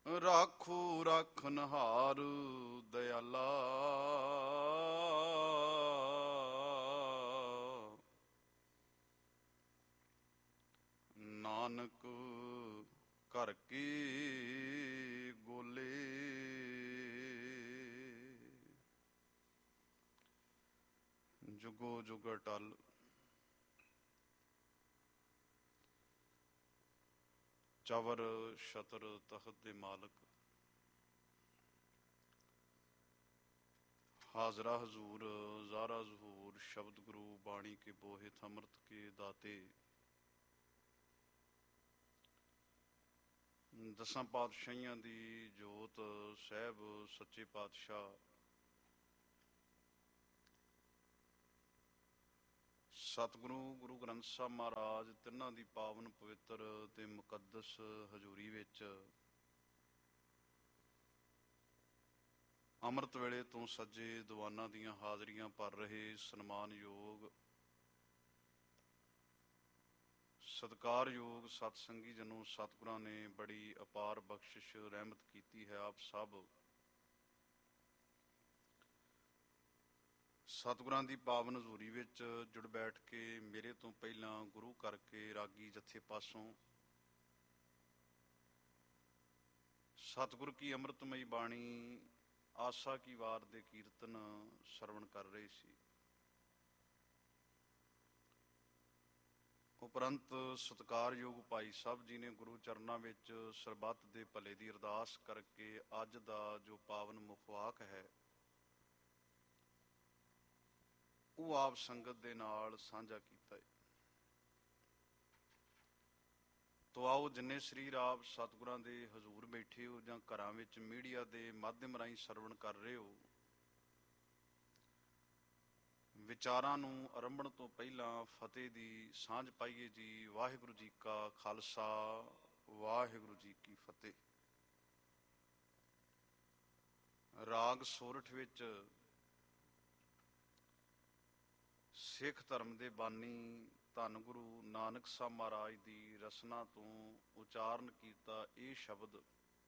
ਰਾਖੂ ਰਾਖਨਹਾਰ ਦਇਆਲਾ। ਨਾਨਕ ਘਰ ਕੀ ਗੋਲੇ। ਜੁਗੋ ਜੁਗ ਅਟਲ। ਚਵਰ ਛਤਰ ਤਖਤ ਦੇ ਮਾਲਕ, ਹਾਜ਼ਰਾ ਹਜ਼ੂਰ ਜ਼ਾਰਾ ਜ਼ਹੂਰ, ਸ਼ਬਦ ਗੁਰੂ ਬਾਣੀ ਕੇ ਬੋਹਿਤ ਅੰਮ੍ਰਿਤ ਕੇ ਦਾਤੇ। ਦਸਾਂ ਪਾਤਸ਼ਾਹੀਆਂ ਦੀ ਜੋਤ ਸਾਹਿਬ ਸੱਚੇ ਪਾਤਸ਼ਾਹ ਸਤਿਗੁਰੂ ਗੁਰੂ ਗ੍ਰੰਥ ਸਾਹਿਬ ਮਹਾਰਾਜ ਤਿੰਨਾਂ ਦੀ ਪਾਵਨ ਪਵਿੱਤਰ ਤੇ ਮੁਕੱਦਸ ਹਜ਼ੂਰੀ ਵਿੱਚ ਅੰਮ੍ਰਿਤ ਵੇਲੇ ਤੋਂ ਸੱਜੇ ਦੀਵਾਨਾਂ ਦੀਆਂ ਹਾਜ਼ਰੀਆਂ ਭਰ ਰਹੇ ਸਨਮਾਨਯੋਗ ਸਤਿਕਾਰਯੋਗ ਸਤਸੰਗੀ ਜਨੋ, ਸਤਿਗੁਰਾਂ ਨੇ ਬੜੀ ਅਪਾਰ ਬਖਸ਼ਿਸ਼ ਰਹਿਮਤ ਕੀਤੀ ਹੈ। ਆਪ ਸਭ ਸਤਿਗੁਰਾਂ ਦੀ ਪਾਵਨ ਹਜ਼ੂਰੀ ਵਿੱਚ ਜੁੜ ਬੈਠ ਕੇ ਮੇਰੇ ਤੋਂ ਪਹਿਲਾਂ ਗੁਰੂ ਕਰਕੇ ਰਾਗੀ ਜਥੇ ਪਾਸੋਂ ਸਤਿਗੁਰ ਕੀ ਅੰਮ੍ਰਿਤਮਈ ਬਾਣੀ ਆਸਾ ਕੀ ਵਾਰ ਦੇ ਕੀਰਤਨ ਸਰਵਣ ਕਰ ਰਹੇ ਸੀ। ਉਪਰੰਤ ਸਤਿਕਾਰਯੋਗ ਭਾਈ ਸਾਹਿਬ ਜੀ ਨੇ ਗੁਰੂ ਚਰਨਾਂ ਵਿੱਚ ਸਰਬੱਤ ਦੇ ਭਲੇ ਦੀ ਅਰਦਾਸ ਕਰਕੇ ਅੱਜ ਦਾ ਜੋ ਪਾਵਨ ਮੁਖਵਾਕ ਹੈ ਉਹ ਆਪ ਸੰਗਤ ਦੇ ਨਾਲ ਸਾਂਝਾ ਕੀਤਾ ਹੈ। ਤੋ ਆਓ ਜਿੰਨੇ ਸਰੀਰ ਆਪ ਸਤਿਗੁਰਾਂ ਦੇ ਹਜ਼ੂਰ ਬੈਠੇ ਹੋ ਜਾਂ ਘਰਾਂ ਵਿੱਚ ਮੀਡੀਆ ਦੇ ਮਾਧਿਅਮ ਰਾਹੀਂ ਸਰਵਣ ਕਰ ਰਹੇ ਹੋ, ਵਿਚਾਰਾਂ ਨੂੰ ਆਰੰਭਣ ਤੋਂ ਪਹਿਲਾਂ ਫਤਿਹ ਦੀ ਸਾਂਝ ਪਾਈਏ ਜੀ। ਵਾਹਿਗੁਰੂ ਜੀ ਕਾ ਖਾਲਸਾ, ਵਾਹਿਗੁਰੂ ਜੀ ਕੀ ਫਤਿਹ। ਰਾਗ ਸੋਰਠ ਵਿੱਚ ਸਿੱਖ ਧਰਮ ਦੇ ਬਾਨੀ ਧੰਨ ਗੁਰੂ ਨਾਨਕ ਸਾਹਿਬ ਮਹਾਰਾਜ ਦੀ ਰਸਨਾ ਤੋਂ ਉਚਾਰਨ ਕੀਤਾ ਇਹ ਸ਼ਬਦ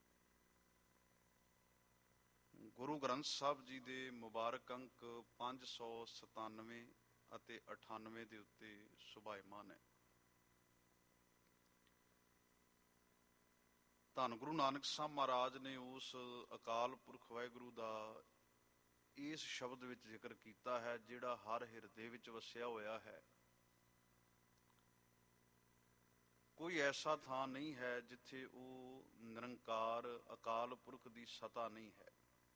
ਗੁਰੂ ਗ੍ਰੰਥ ਸਾਹਿਬ ਜੀ ਦੇ ਮੁਬਾਰਕ ਅੰਕ 597 ਅਤੇ 98 ਦੇ ਉੱਤੇ ਸੁਭਾਇਮਾਨ ਹੈ। ਧੰਨ ਗੁਰੂ ਨਾਨਕ ਸਾਹਿਬ ਮਹਾਰਾਜ ਨੇ ਉਸ ਅਕਾਲ ਪੁਰਖ ਵਾਹਿਗੁਰੂ ਦਾ ਇਸ ਸ਼ਬਦ ਵਿੱਚ ਜ਼ਿਕਰ ਕੀਤਾ ਹੈ ਜਿਹੜਾ ਹਰ ਹਿਰਦੇ ਵਿੱਚ ਵਸਿਆ ਹੋਇਆ ਹੈ। ਕੋਈ ਐਸਾ ਥਾਂ ਨਹੀਂ ਹੈ ਜਿੱਥੇ ਉਹ ਨਿਰੰਕਾਰ ਅਕਾਲ ਪੁਰਖ ਦੀ ਸਤਾ ਨਹੀਂ ਹੈ।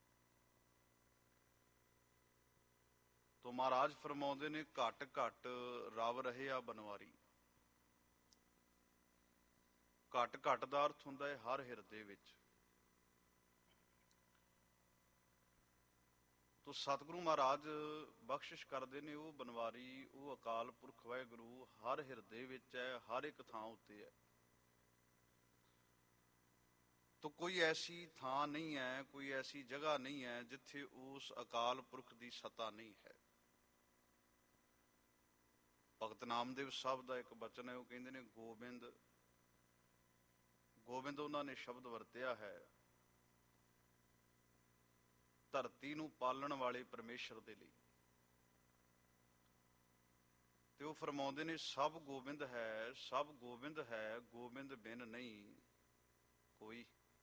ਤੋ ਮਹਾਰਾਜ ਫਰਮਾਉਂਦੇ ਨੇ ਘਟ ਘਟ ਰਵ ਰਹਿਆ ਬਨਵਾਰੀ। ਘਟ ਘਟ ਦਾ ਅਰਥ ਹੁੰਦਾ ਹੈ ਹਰ ਹਿਰਦੇ ਵਿੱਚ। ਤੋ ਸਤਿਗੁਰੂ ਮਹਾਰਾਜ ਬਖਸ਼ਿਸ਼ ਕਰਦੇ ਨੇ ਉਹ ਬਨਵਾਰੀ, ਉਹ ਅਕਾਲ ਪੁਰਖ ਵਾਹਿਗੁਰੂ ਹਰ ਹਿਰਦੇ ਵਿੱਚ ਹੈ, ਹਰ ਇੱਕ ਥਾਂ ਉੱਤੇ ਹੈ। ਤੋ ਕੋਈ ਐਸੀ ਥਾਂ ਨਹੀਂ ਹੈ, ਕੋਈ ਐਸੀ ਜਗ੍ਹਾ ਨਹੀਂ ਹੈ ਜਿੱਥੇ ਉਸ ਅਕਾਲ ਪੁਰਖ ਦੀ ਸਤਾ ਨਹੀਂ ਹੈ। ਭਗਤ ਨਾਮਦੇਵ ਸਾਹਿਬ ਦਾ ਇੱਕ ਬਚਨ ਹੈ, ਉਹ ਕਹਿੰਦੇ ਨੇ ਗੋਬਿੰਦ ਗੋਬਿੰਦ ਉਹਨਾਂ ਨੇ ਸ਼ਬਦ ਵਰਤਿਆ ਹੈ ਧਰਤੀ ਨੂੰ ਪਾਲਣ ਵਾਲੇ ਪਰਮੇਸ਼ਰ ਦੇ ਲਈ। ਤੇ ਉਹ ਫਰਮਾਉਂਦੇ ਨੇ ਸਭ ਗੋਬਿੰਦ ਹੈ, ਸਭ ਗੋਬਿੰਦ ਹੈ, ਗੋਬਿੰਦ ਬਿਨ ਨਹੀਂ ਕੋਈ।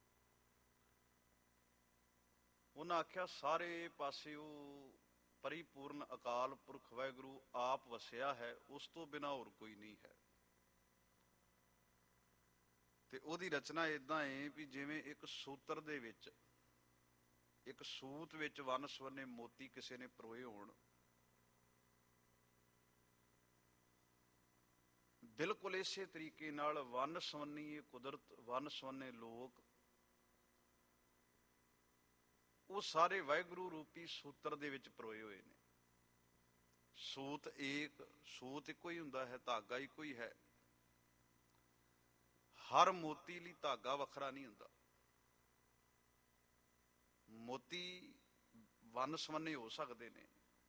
ਉਹਨਾਂ ਆਖਿਆ ਸਾਰੇ ਪਾਸੇ ਉਹ ਪਰਿਪੂਰਨ ਅਕਾਲ ਪੁਰਖ ਵਾਹਿਗੁਰੂ ਆਪ ਵਸਿਆ ਹੈ, ਉਸ ਤੋਂ ਬਿਨਾਂ ਹੋਰ ਕੋਈ ਨਹੀਂ ਹੈ। ਤੇ ਉਹਦੀ ਰਚਨਾ ਏਦਾਂ ਹੈ ਵੀ ਜਿਵੇਂ ਇੱਕ ਸੂਤਰ ਦੇ ਵਿੱਚ, ਇੱਕ ਸੂਤ ਵਿੱਚ ਵੰਨ ਸਵੰਨੇ ਮੋਤੀ ਕਿਸੇ ਨੇ ਪਰੋਏ ਹੋਣ, ਬਿਲਕੁਲ ਇਸੇ ਤਰੀਕੇ ਨਾਲ ਵੰਨ ਸਵੰਨੀ ਇਹ ਕੁਦਰਤ, ਵੰਨ ਸਵੰਨੇ ਲੋਕ, ਉਹ ਸਾਰੇ ਵਾਹਿਗੁਰੂ ਰੂਪੀ ਸੂਤਰ ਦੇ ਵਿੱਚ ਪਰੋਏ ਹੋਏ ਨੇ। ਸੂਤ ਏਕ, ਸੂਤ ਇੱਕੋ ਹੀ ਹੁੰਦਾ ਹੈ, ਧਾਗਾ ਇੱਕੋ ਹੀ ਹੈ। ਹਰ ਮੋਤੀ ਲਈ ਧਾਗਾ ਵੱਖਰਾ ਨਹੀਂ ਹੁੰਦਾ। ਮੋਤੀ ਵੰਨ ਸਵੰਨੇ ਹੋ ਸਕਦੇ ਨੇ।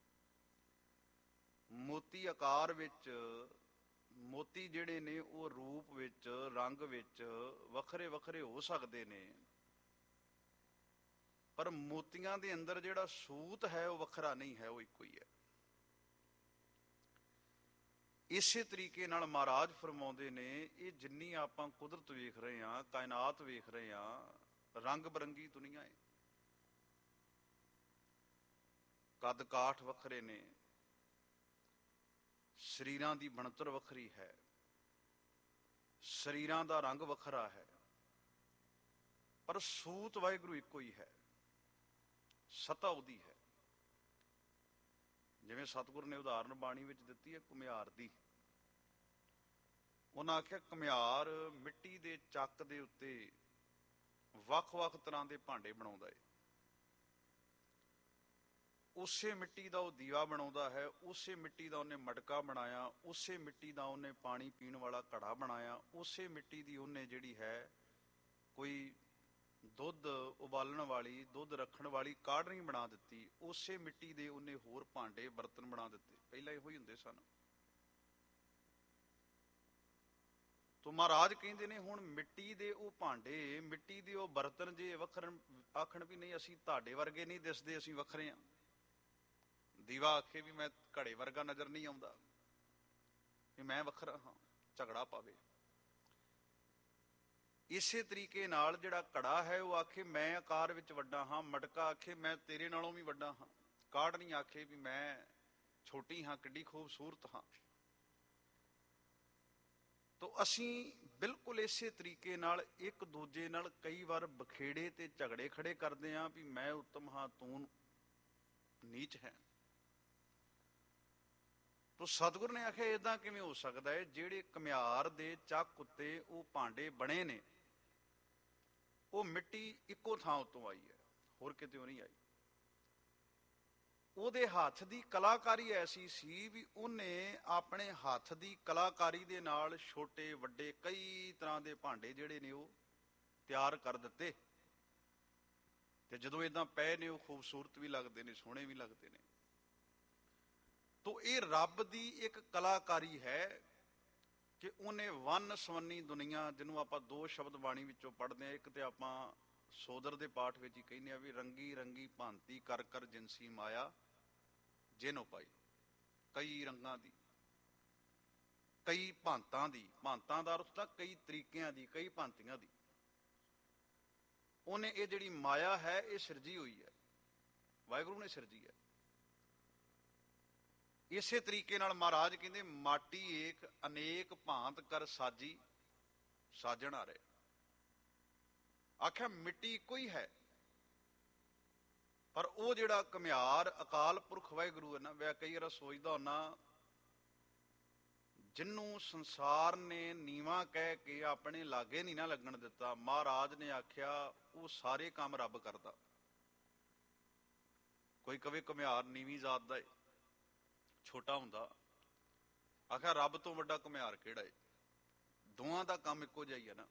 ਮੋਤੀ ਆਕਾਰ ਵਿੱਚ, ਮੋਤੀ ਜਿਹੜੇ ਨੇ ਉਹ ਰੂਪ ਵਿੱਚ, ਰੰਗ ਵਿੱਚ ਵੱਖਰੇ ਵੱਖਰੇ ਹੋ ਸਕਦੇ ਨੇ। ਪਰ ਮੋਤੀਆਂ ਦੇ ਅੰਦਰ ਜਿਹੜਾ ਸੂਤ ਹੈ ਉਹ ਵੱਖਰਾ ਨਹੀਂ ਹੈ, ਉਹ ਇੱਕੋ ਹੀ ਹੈ। ਇਸੇ ਤਰੀਕੇ ਨਾਲ ਮਹਾਰਾਜ ਫਰਮਾਉਂਦੇ ਨੇ, ਇਹ ਜਿੰਨੀ ਆਪਾਂ ਕੁਦਰਤ ਵੇਖ ਰਹੇ ਹਾਂ, ਕਾਇਨਾਤ ਵੇਖ ਰਹੇ ਹਾਂ, ਰੰਗ ਬਰੰਗੀ ਦੁਨੀਆ ਹੈ, ਕੱਦ ਕਾਠ ਵੱਖਰੇ ਨੇ, ਸਰੀਰਾਂ ਦੀ ਬਣਤਰ ਵੱਖਰੀ ਹੈ, ਸਰੀਰਾਂ ਦਾ ਰੰਗ ਵੱਖਰਾ ਹੈ, ਪਰ ਸੂਤ ਵਾਹਿਗੁਰੂ ਇੱਕੋ ਹੀ ਹੈ, ਸਤਾ ਉਹਦੀ ਹੈ। ਜਿਵੇਂ ਸਤਿਗੁਰ ਨੇ ਉਦਾਹਰਨ ਬਾਣੀ ਵਿੱਚ ਦਿੱਤੀ ਹੈ ਘੁਮਿਆਰ ਦੀ। ਉਹਨਾਂ ਆਖਿਆ ਘੁਮਿਆਰ ਮਿੱਟੀ ਦੇ ਚੱਕ ਦੇ ਉੱਤੇ ਵੱਖ-ਵੱਖ ਤਰ੍ਹਾਂ ਦੇ ਭਾਂਡੇ ਬਣਾਉਂਦਾ ਹੈ। ਉਸੇ ਮਿੱਟੀ ਦਾ ਉਹ ਦੀਵਾ ਬਣਾਉਂਦਾ ਹੈ, ਉਸੇ ਮਿੱਟੀ ਦਾ ਉਹਨੇ ਮਟਕਾ ਬਣਾਇਆ, ਉਸੇ ਮਿੱਟੀ ਦਾ ਉਹਨੇ ਪਾਣੀ ਪੀਣ ਵਾਲਾ ਘੜਾ ਬਣਾਇਆ, ਉਸੇ ਮਿੱਟੀ ਦੀ ਉਹਨੇ ਜਿਹੜੀ ਹੈ ਕੋਈ ਦੁੱਧ ਉਬਾਲਣ ਵਾਲੀ, ਦੁੱਧ ਰੱਖਣ ਵਾਲੀ ਕਾੜ੍ਹਨੀ ਬਣਾ ਦਿੱਤੀ, ਉਸੇ ਮਿੱਟੀ ਦੇ ਉਹਨੇ ਹੋਰ ਭਾਂਡੇ ਬਰਤਨ ਬਣਾ ਦਿੱਤੇ। ਪਹਿਲਾਂ ਇਹੋ ਹੀ ਹੁੰਦੇ ਸਨ। ਤੋ ਮਹਾਰਾਜ ਕਹਿੰਦੇ ਨੇ ਹੁਣ ਮਿੱਟੀ ਦੇ ਉਹ ਭਾਂਡੇ, ਮਿੱਟੀ ਦੇ ਉਹ ਬਰਤਨ ਜੇ ਵੱਖਰਨ, ਆਖਣ ਵੀ ਨਹੀਂ ਅਸੀਂ ਤੁਹਾਡੇ ਵਰਗੇ ਨਹੀਂ ਦਿਸਦੇ, ਅਸੀਂ ਵੱਖਰੇ ਹਾਂ। ਦੀਵਾ ਆਖੇ ਵੀ ਮੈਂ ਘੜੇ ਵਰਗਾ ਨਜ਼ਰ ਨਹੀਂ ਆਉਂਦਾ, ਵੀ ਮੈਂ ਵੱਖਰਾ ਹਾਂ, ਝਗੜਾ ਪਾਵੇ। ਇਸੇ ਤਰੀਕੇ ਨਾਲ ਜਿਹੜਾ ਘੜਾ ਹੈ ਉਹ ਆਖੇ ਮੈਂ ਆਕਾਰ ਵਿੱਚ ਵੱਡਾ ਹਾਂ, ਮਟਕਾ ਆਖੇ ਮੈਂ ਤੇਰੇ ਨਾਲੋਂ ਵੀ ਵੱਡਾ ਹਾਂ, ਕਾੜ੍ਹਨੀ ਆਖੇ ਵੀ ਮੈਂ ਛੋਟੀ ਹਾਂ, ਕਿੱਡੀ ਖੂਬਸੂਰਤ ਹਾਂ। ਤੋ ਅਸੀਂ ਬਿਲਕੁਲ ਇਸੇ ਤਰੀਕੇ ਨਾਲ ਇੱਕ ਦੂਜੇ ਨਾਲ ਕਈ ਵਾਰ ਬਖੇੜੇ ਤੇ ਝਗੜੇ ਖੜੇ ਕਰਦੇ ਹਾਂ ਵੀ ਮੈਂ ਉੱਤਮ ਹਾਂ, ਤੂੰ ਨੀਚ ਹੈ। ਤੋ ਸਤਿਗੁਰ ਨੇ ਆਖਿਆ ਏਦਾਂ ਕਿਵੇਂ ਹੋ ਸਕਦਾ ਹੈ? ਜਿਹੜੇ ਘੁਮਿਆਰ ਦੇ ਚੱਕ ਉੱਤੇ ਉਹ ਭਾਂਡੇ ਬਣੇ ਨੇ, ਉਹ ਮਿੱਟੀ ਇੱਕੋ ਥਾਂ ਉੱਤੋਂ ਆਈ ਹੈ, ਹੋਰ ਕਿਤੇ ਨਹੀਂ ਆਈ। ਉਹਦੇ ਹੱਥ ਦੀ ਕਲਾਕਾਰੀ ਐਸੀ ਸੀ ਵੀ ਉਹਨੇ ਆਪਣੇ ਹੱਥ ਦੀ ਕਲਾਕਾਰੀ ਦੇ ਨਾਲ ਛੋਟੇ ਵੱਡੇ ਕਈ ਤਰ੍ਹਾਂ ਦੇ ਭਾਂਡੇ ਜਿਹੜੇ ਨੇ ਉਹ ਤਿਆਰ ਕਰ ਦਿੱਤੇ, ਤੇ ਜਦੋਂ ਏਦਾਂ ਪਏ ਨੇ ਉਹ ਖੂਬਸੂਰਤ ਵੀ ਲੱਗਦੇ ਨੇ, ਸੋਹਣੇ ਵੀ ਲੱਗਦੇ ਨੇ। ਤੋ ਇਹ ਰੱਬ ਦੀ ਇੱਕ ਕਲਾਕਾਰੀ ਹੈ ਕਿ ਉਹਨੇ ਵੰਨ ਸਵੰਨੀ ਦੁਨੀਆ, ਜਿਹਨੂੰ ਆਪਾਂ ਦੋ ਸ਼ਬਦ ਬਾਣੀ ਵਿੱਚੋਂ ਪੜ੍ਹਦੇ ਹਾਂ, ਇੱਕ ਤੇ ਆਪਾਂ ਸੋਦਰ ਦੇ ਪਾਠ ਵਿੱਚ ਹੀ ਕਹਿੰਦੇ ਆ ਵੀ ਰੰਗੀ ਰੰਗੀ ਭਾਂਤੀ ਕਰ ਕਰ ਜਿਨਸੀ ਮਾਇਆ ਜਿਨੋ ਪਾਈ। ਕਈ ਰੰਗਾਂ ਦੀ, ਕਈ ਭਾਂਤਾਂ ਦੀ, ਭਾਂਤਾਂ ਦਾ ਅਰਥ ਤਾਂ ਕਈ ਤਰੀਕਿਆਂ ਦੀ, ਕਈ ਭਾਂਤੀਆਂ ਦੀ ਉਹਨੇ ਇਹ ਜਿਹੜੀ ਮਾਇਆ ਹੈ ਇਹ ਸਿਰਜੀ ਹੋਈ ਹੈ, ਵਾਹਿਗੁਰੂ ਨੇ ਸਿਰਜੀ ਹੈ। ਇਸੇ ਤਰੀਕੇ ਨਾਲ ਮਹਾਰਾਜ ਕਹਿੰਦੇ ਮਾਟੀ ਏਕ ਅਨੇਕ ਭਾਂਤ ਕਰ ਸਾਜੀ ਸਾਜਣ ਹਾਰੇ। ਆਖਿਆ ਮਿੱਟੀ ਇੱਕੋ ਹੀ ਹੈ, ਪਰ ਉਹ ਜਿਹੜਾ ਘੁਮਿਆਰ ਅਕਾਲ ਪੁਰਖ ਵਾਹਿਗੁਰੂ ਹੈ ਨਾ, ਮੈਂ ਕਈ ਵਾਰ ਸੋਚਦਾ ਹੁੰਦਾ ਜਿਹਨੂੰ ਸੰਸਾਰ ਨੇ ਨੀਵਾਂ ਕਹਿ ਕੇ ਆਪਣੇ ਲਾਗੇ ਨਹੀਂ ਨਾ ਲੱਗਣ ਦਿੱਤਾ, ਮਹਾਰਾਜ ਨੇ ਆਖਿਆ ਉਹ ਸਾਰੇ ਕੰਮ ਰੱਬ ਕਰਦਾ। ਕੋਈ ਕਵੇ ਘੁਮਿਆਰ ਨੀਵੀਂ ਜ਼ਾਤ ਦਾ ਏ, ਛੋਟਾ ਹੁੰਦਾ, ਆਖਿਆ ਰੱਬ ਤੋਂ ਵੱਡਾ ਘੁਮਿਆਰ ਕਿਹੜਾ ਏ? ਦੋਵਾਂ ਦਾ ਕੰਮ ਇੱਕੋ ਜਿਹਾ ਹੀ ਹੈ ਨਾ।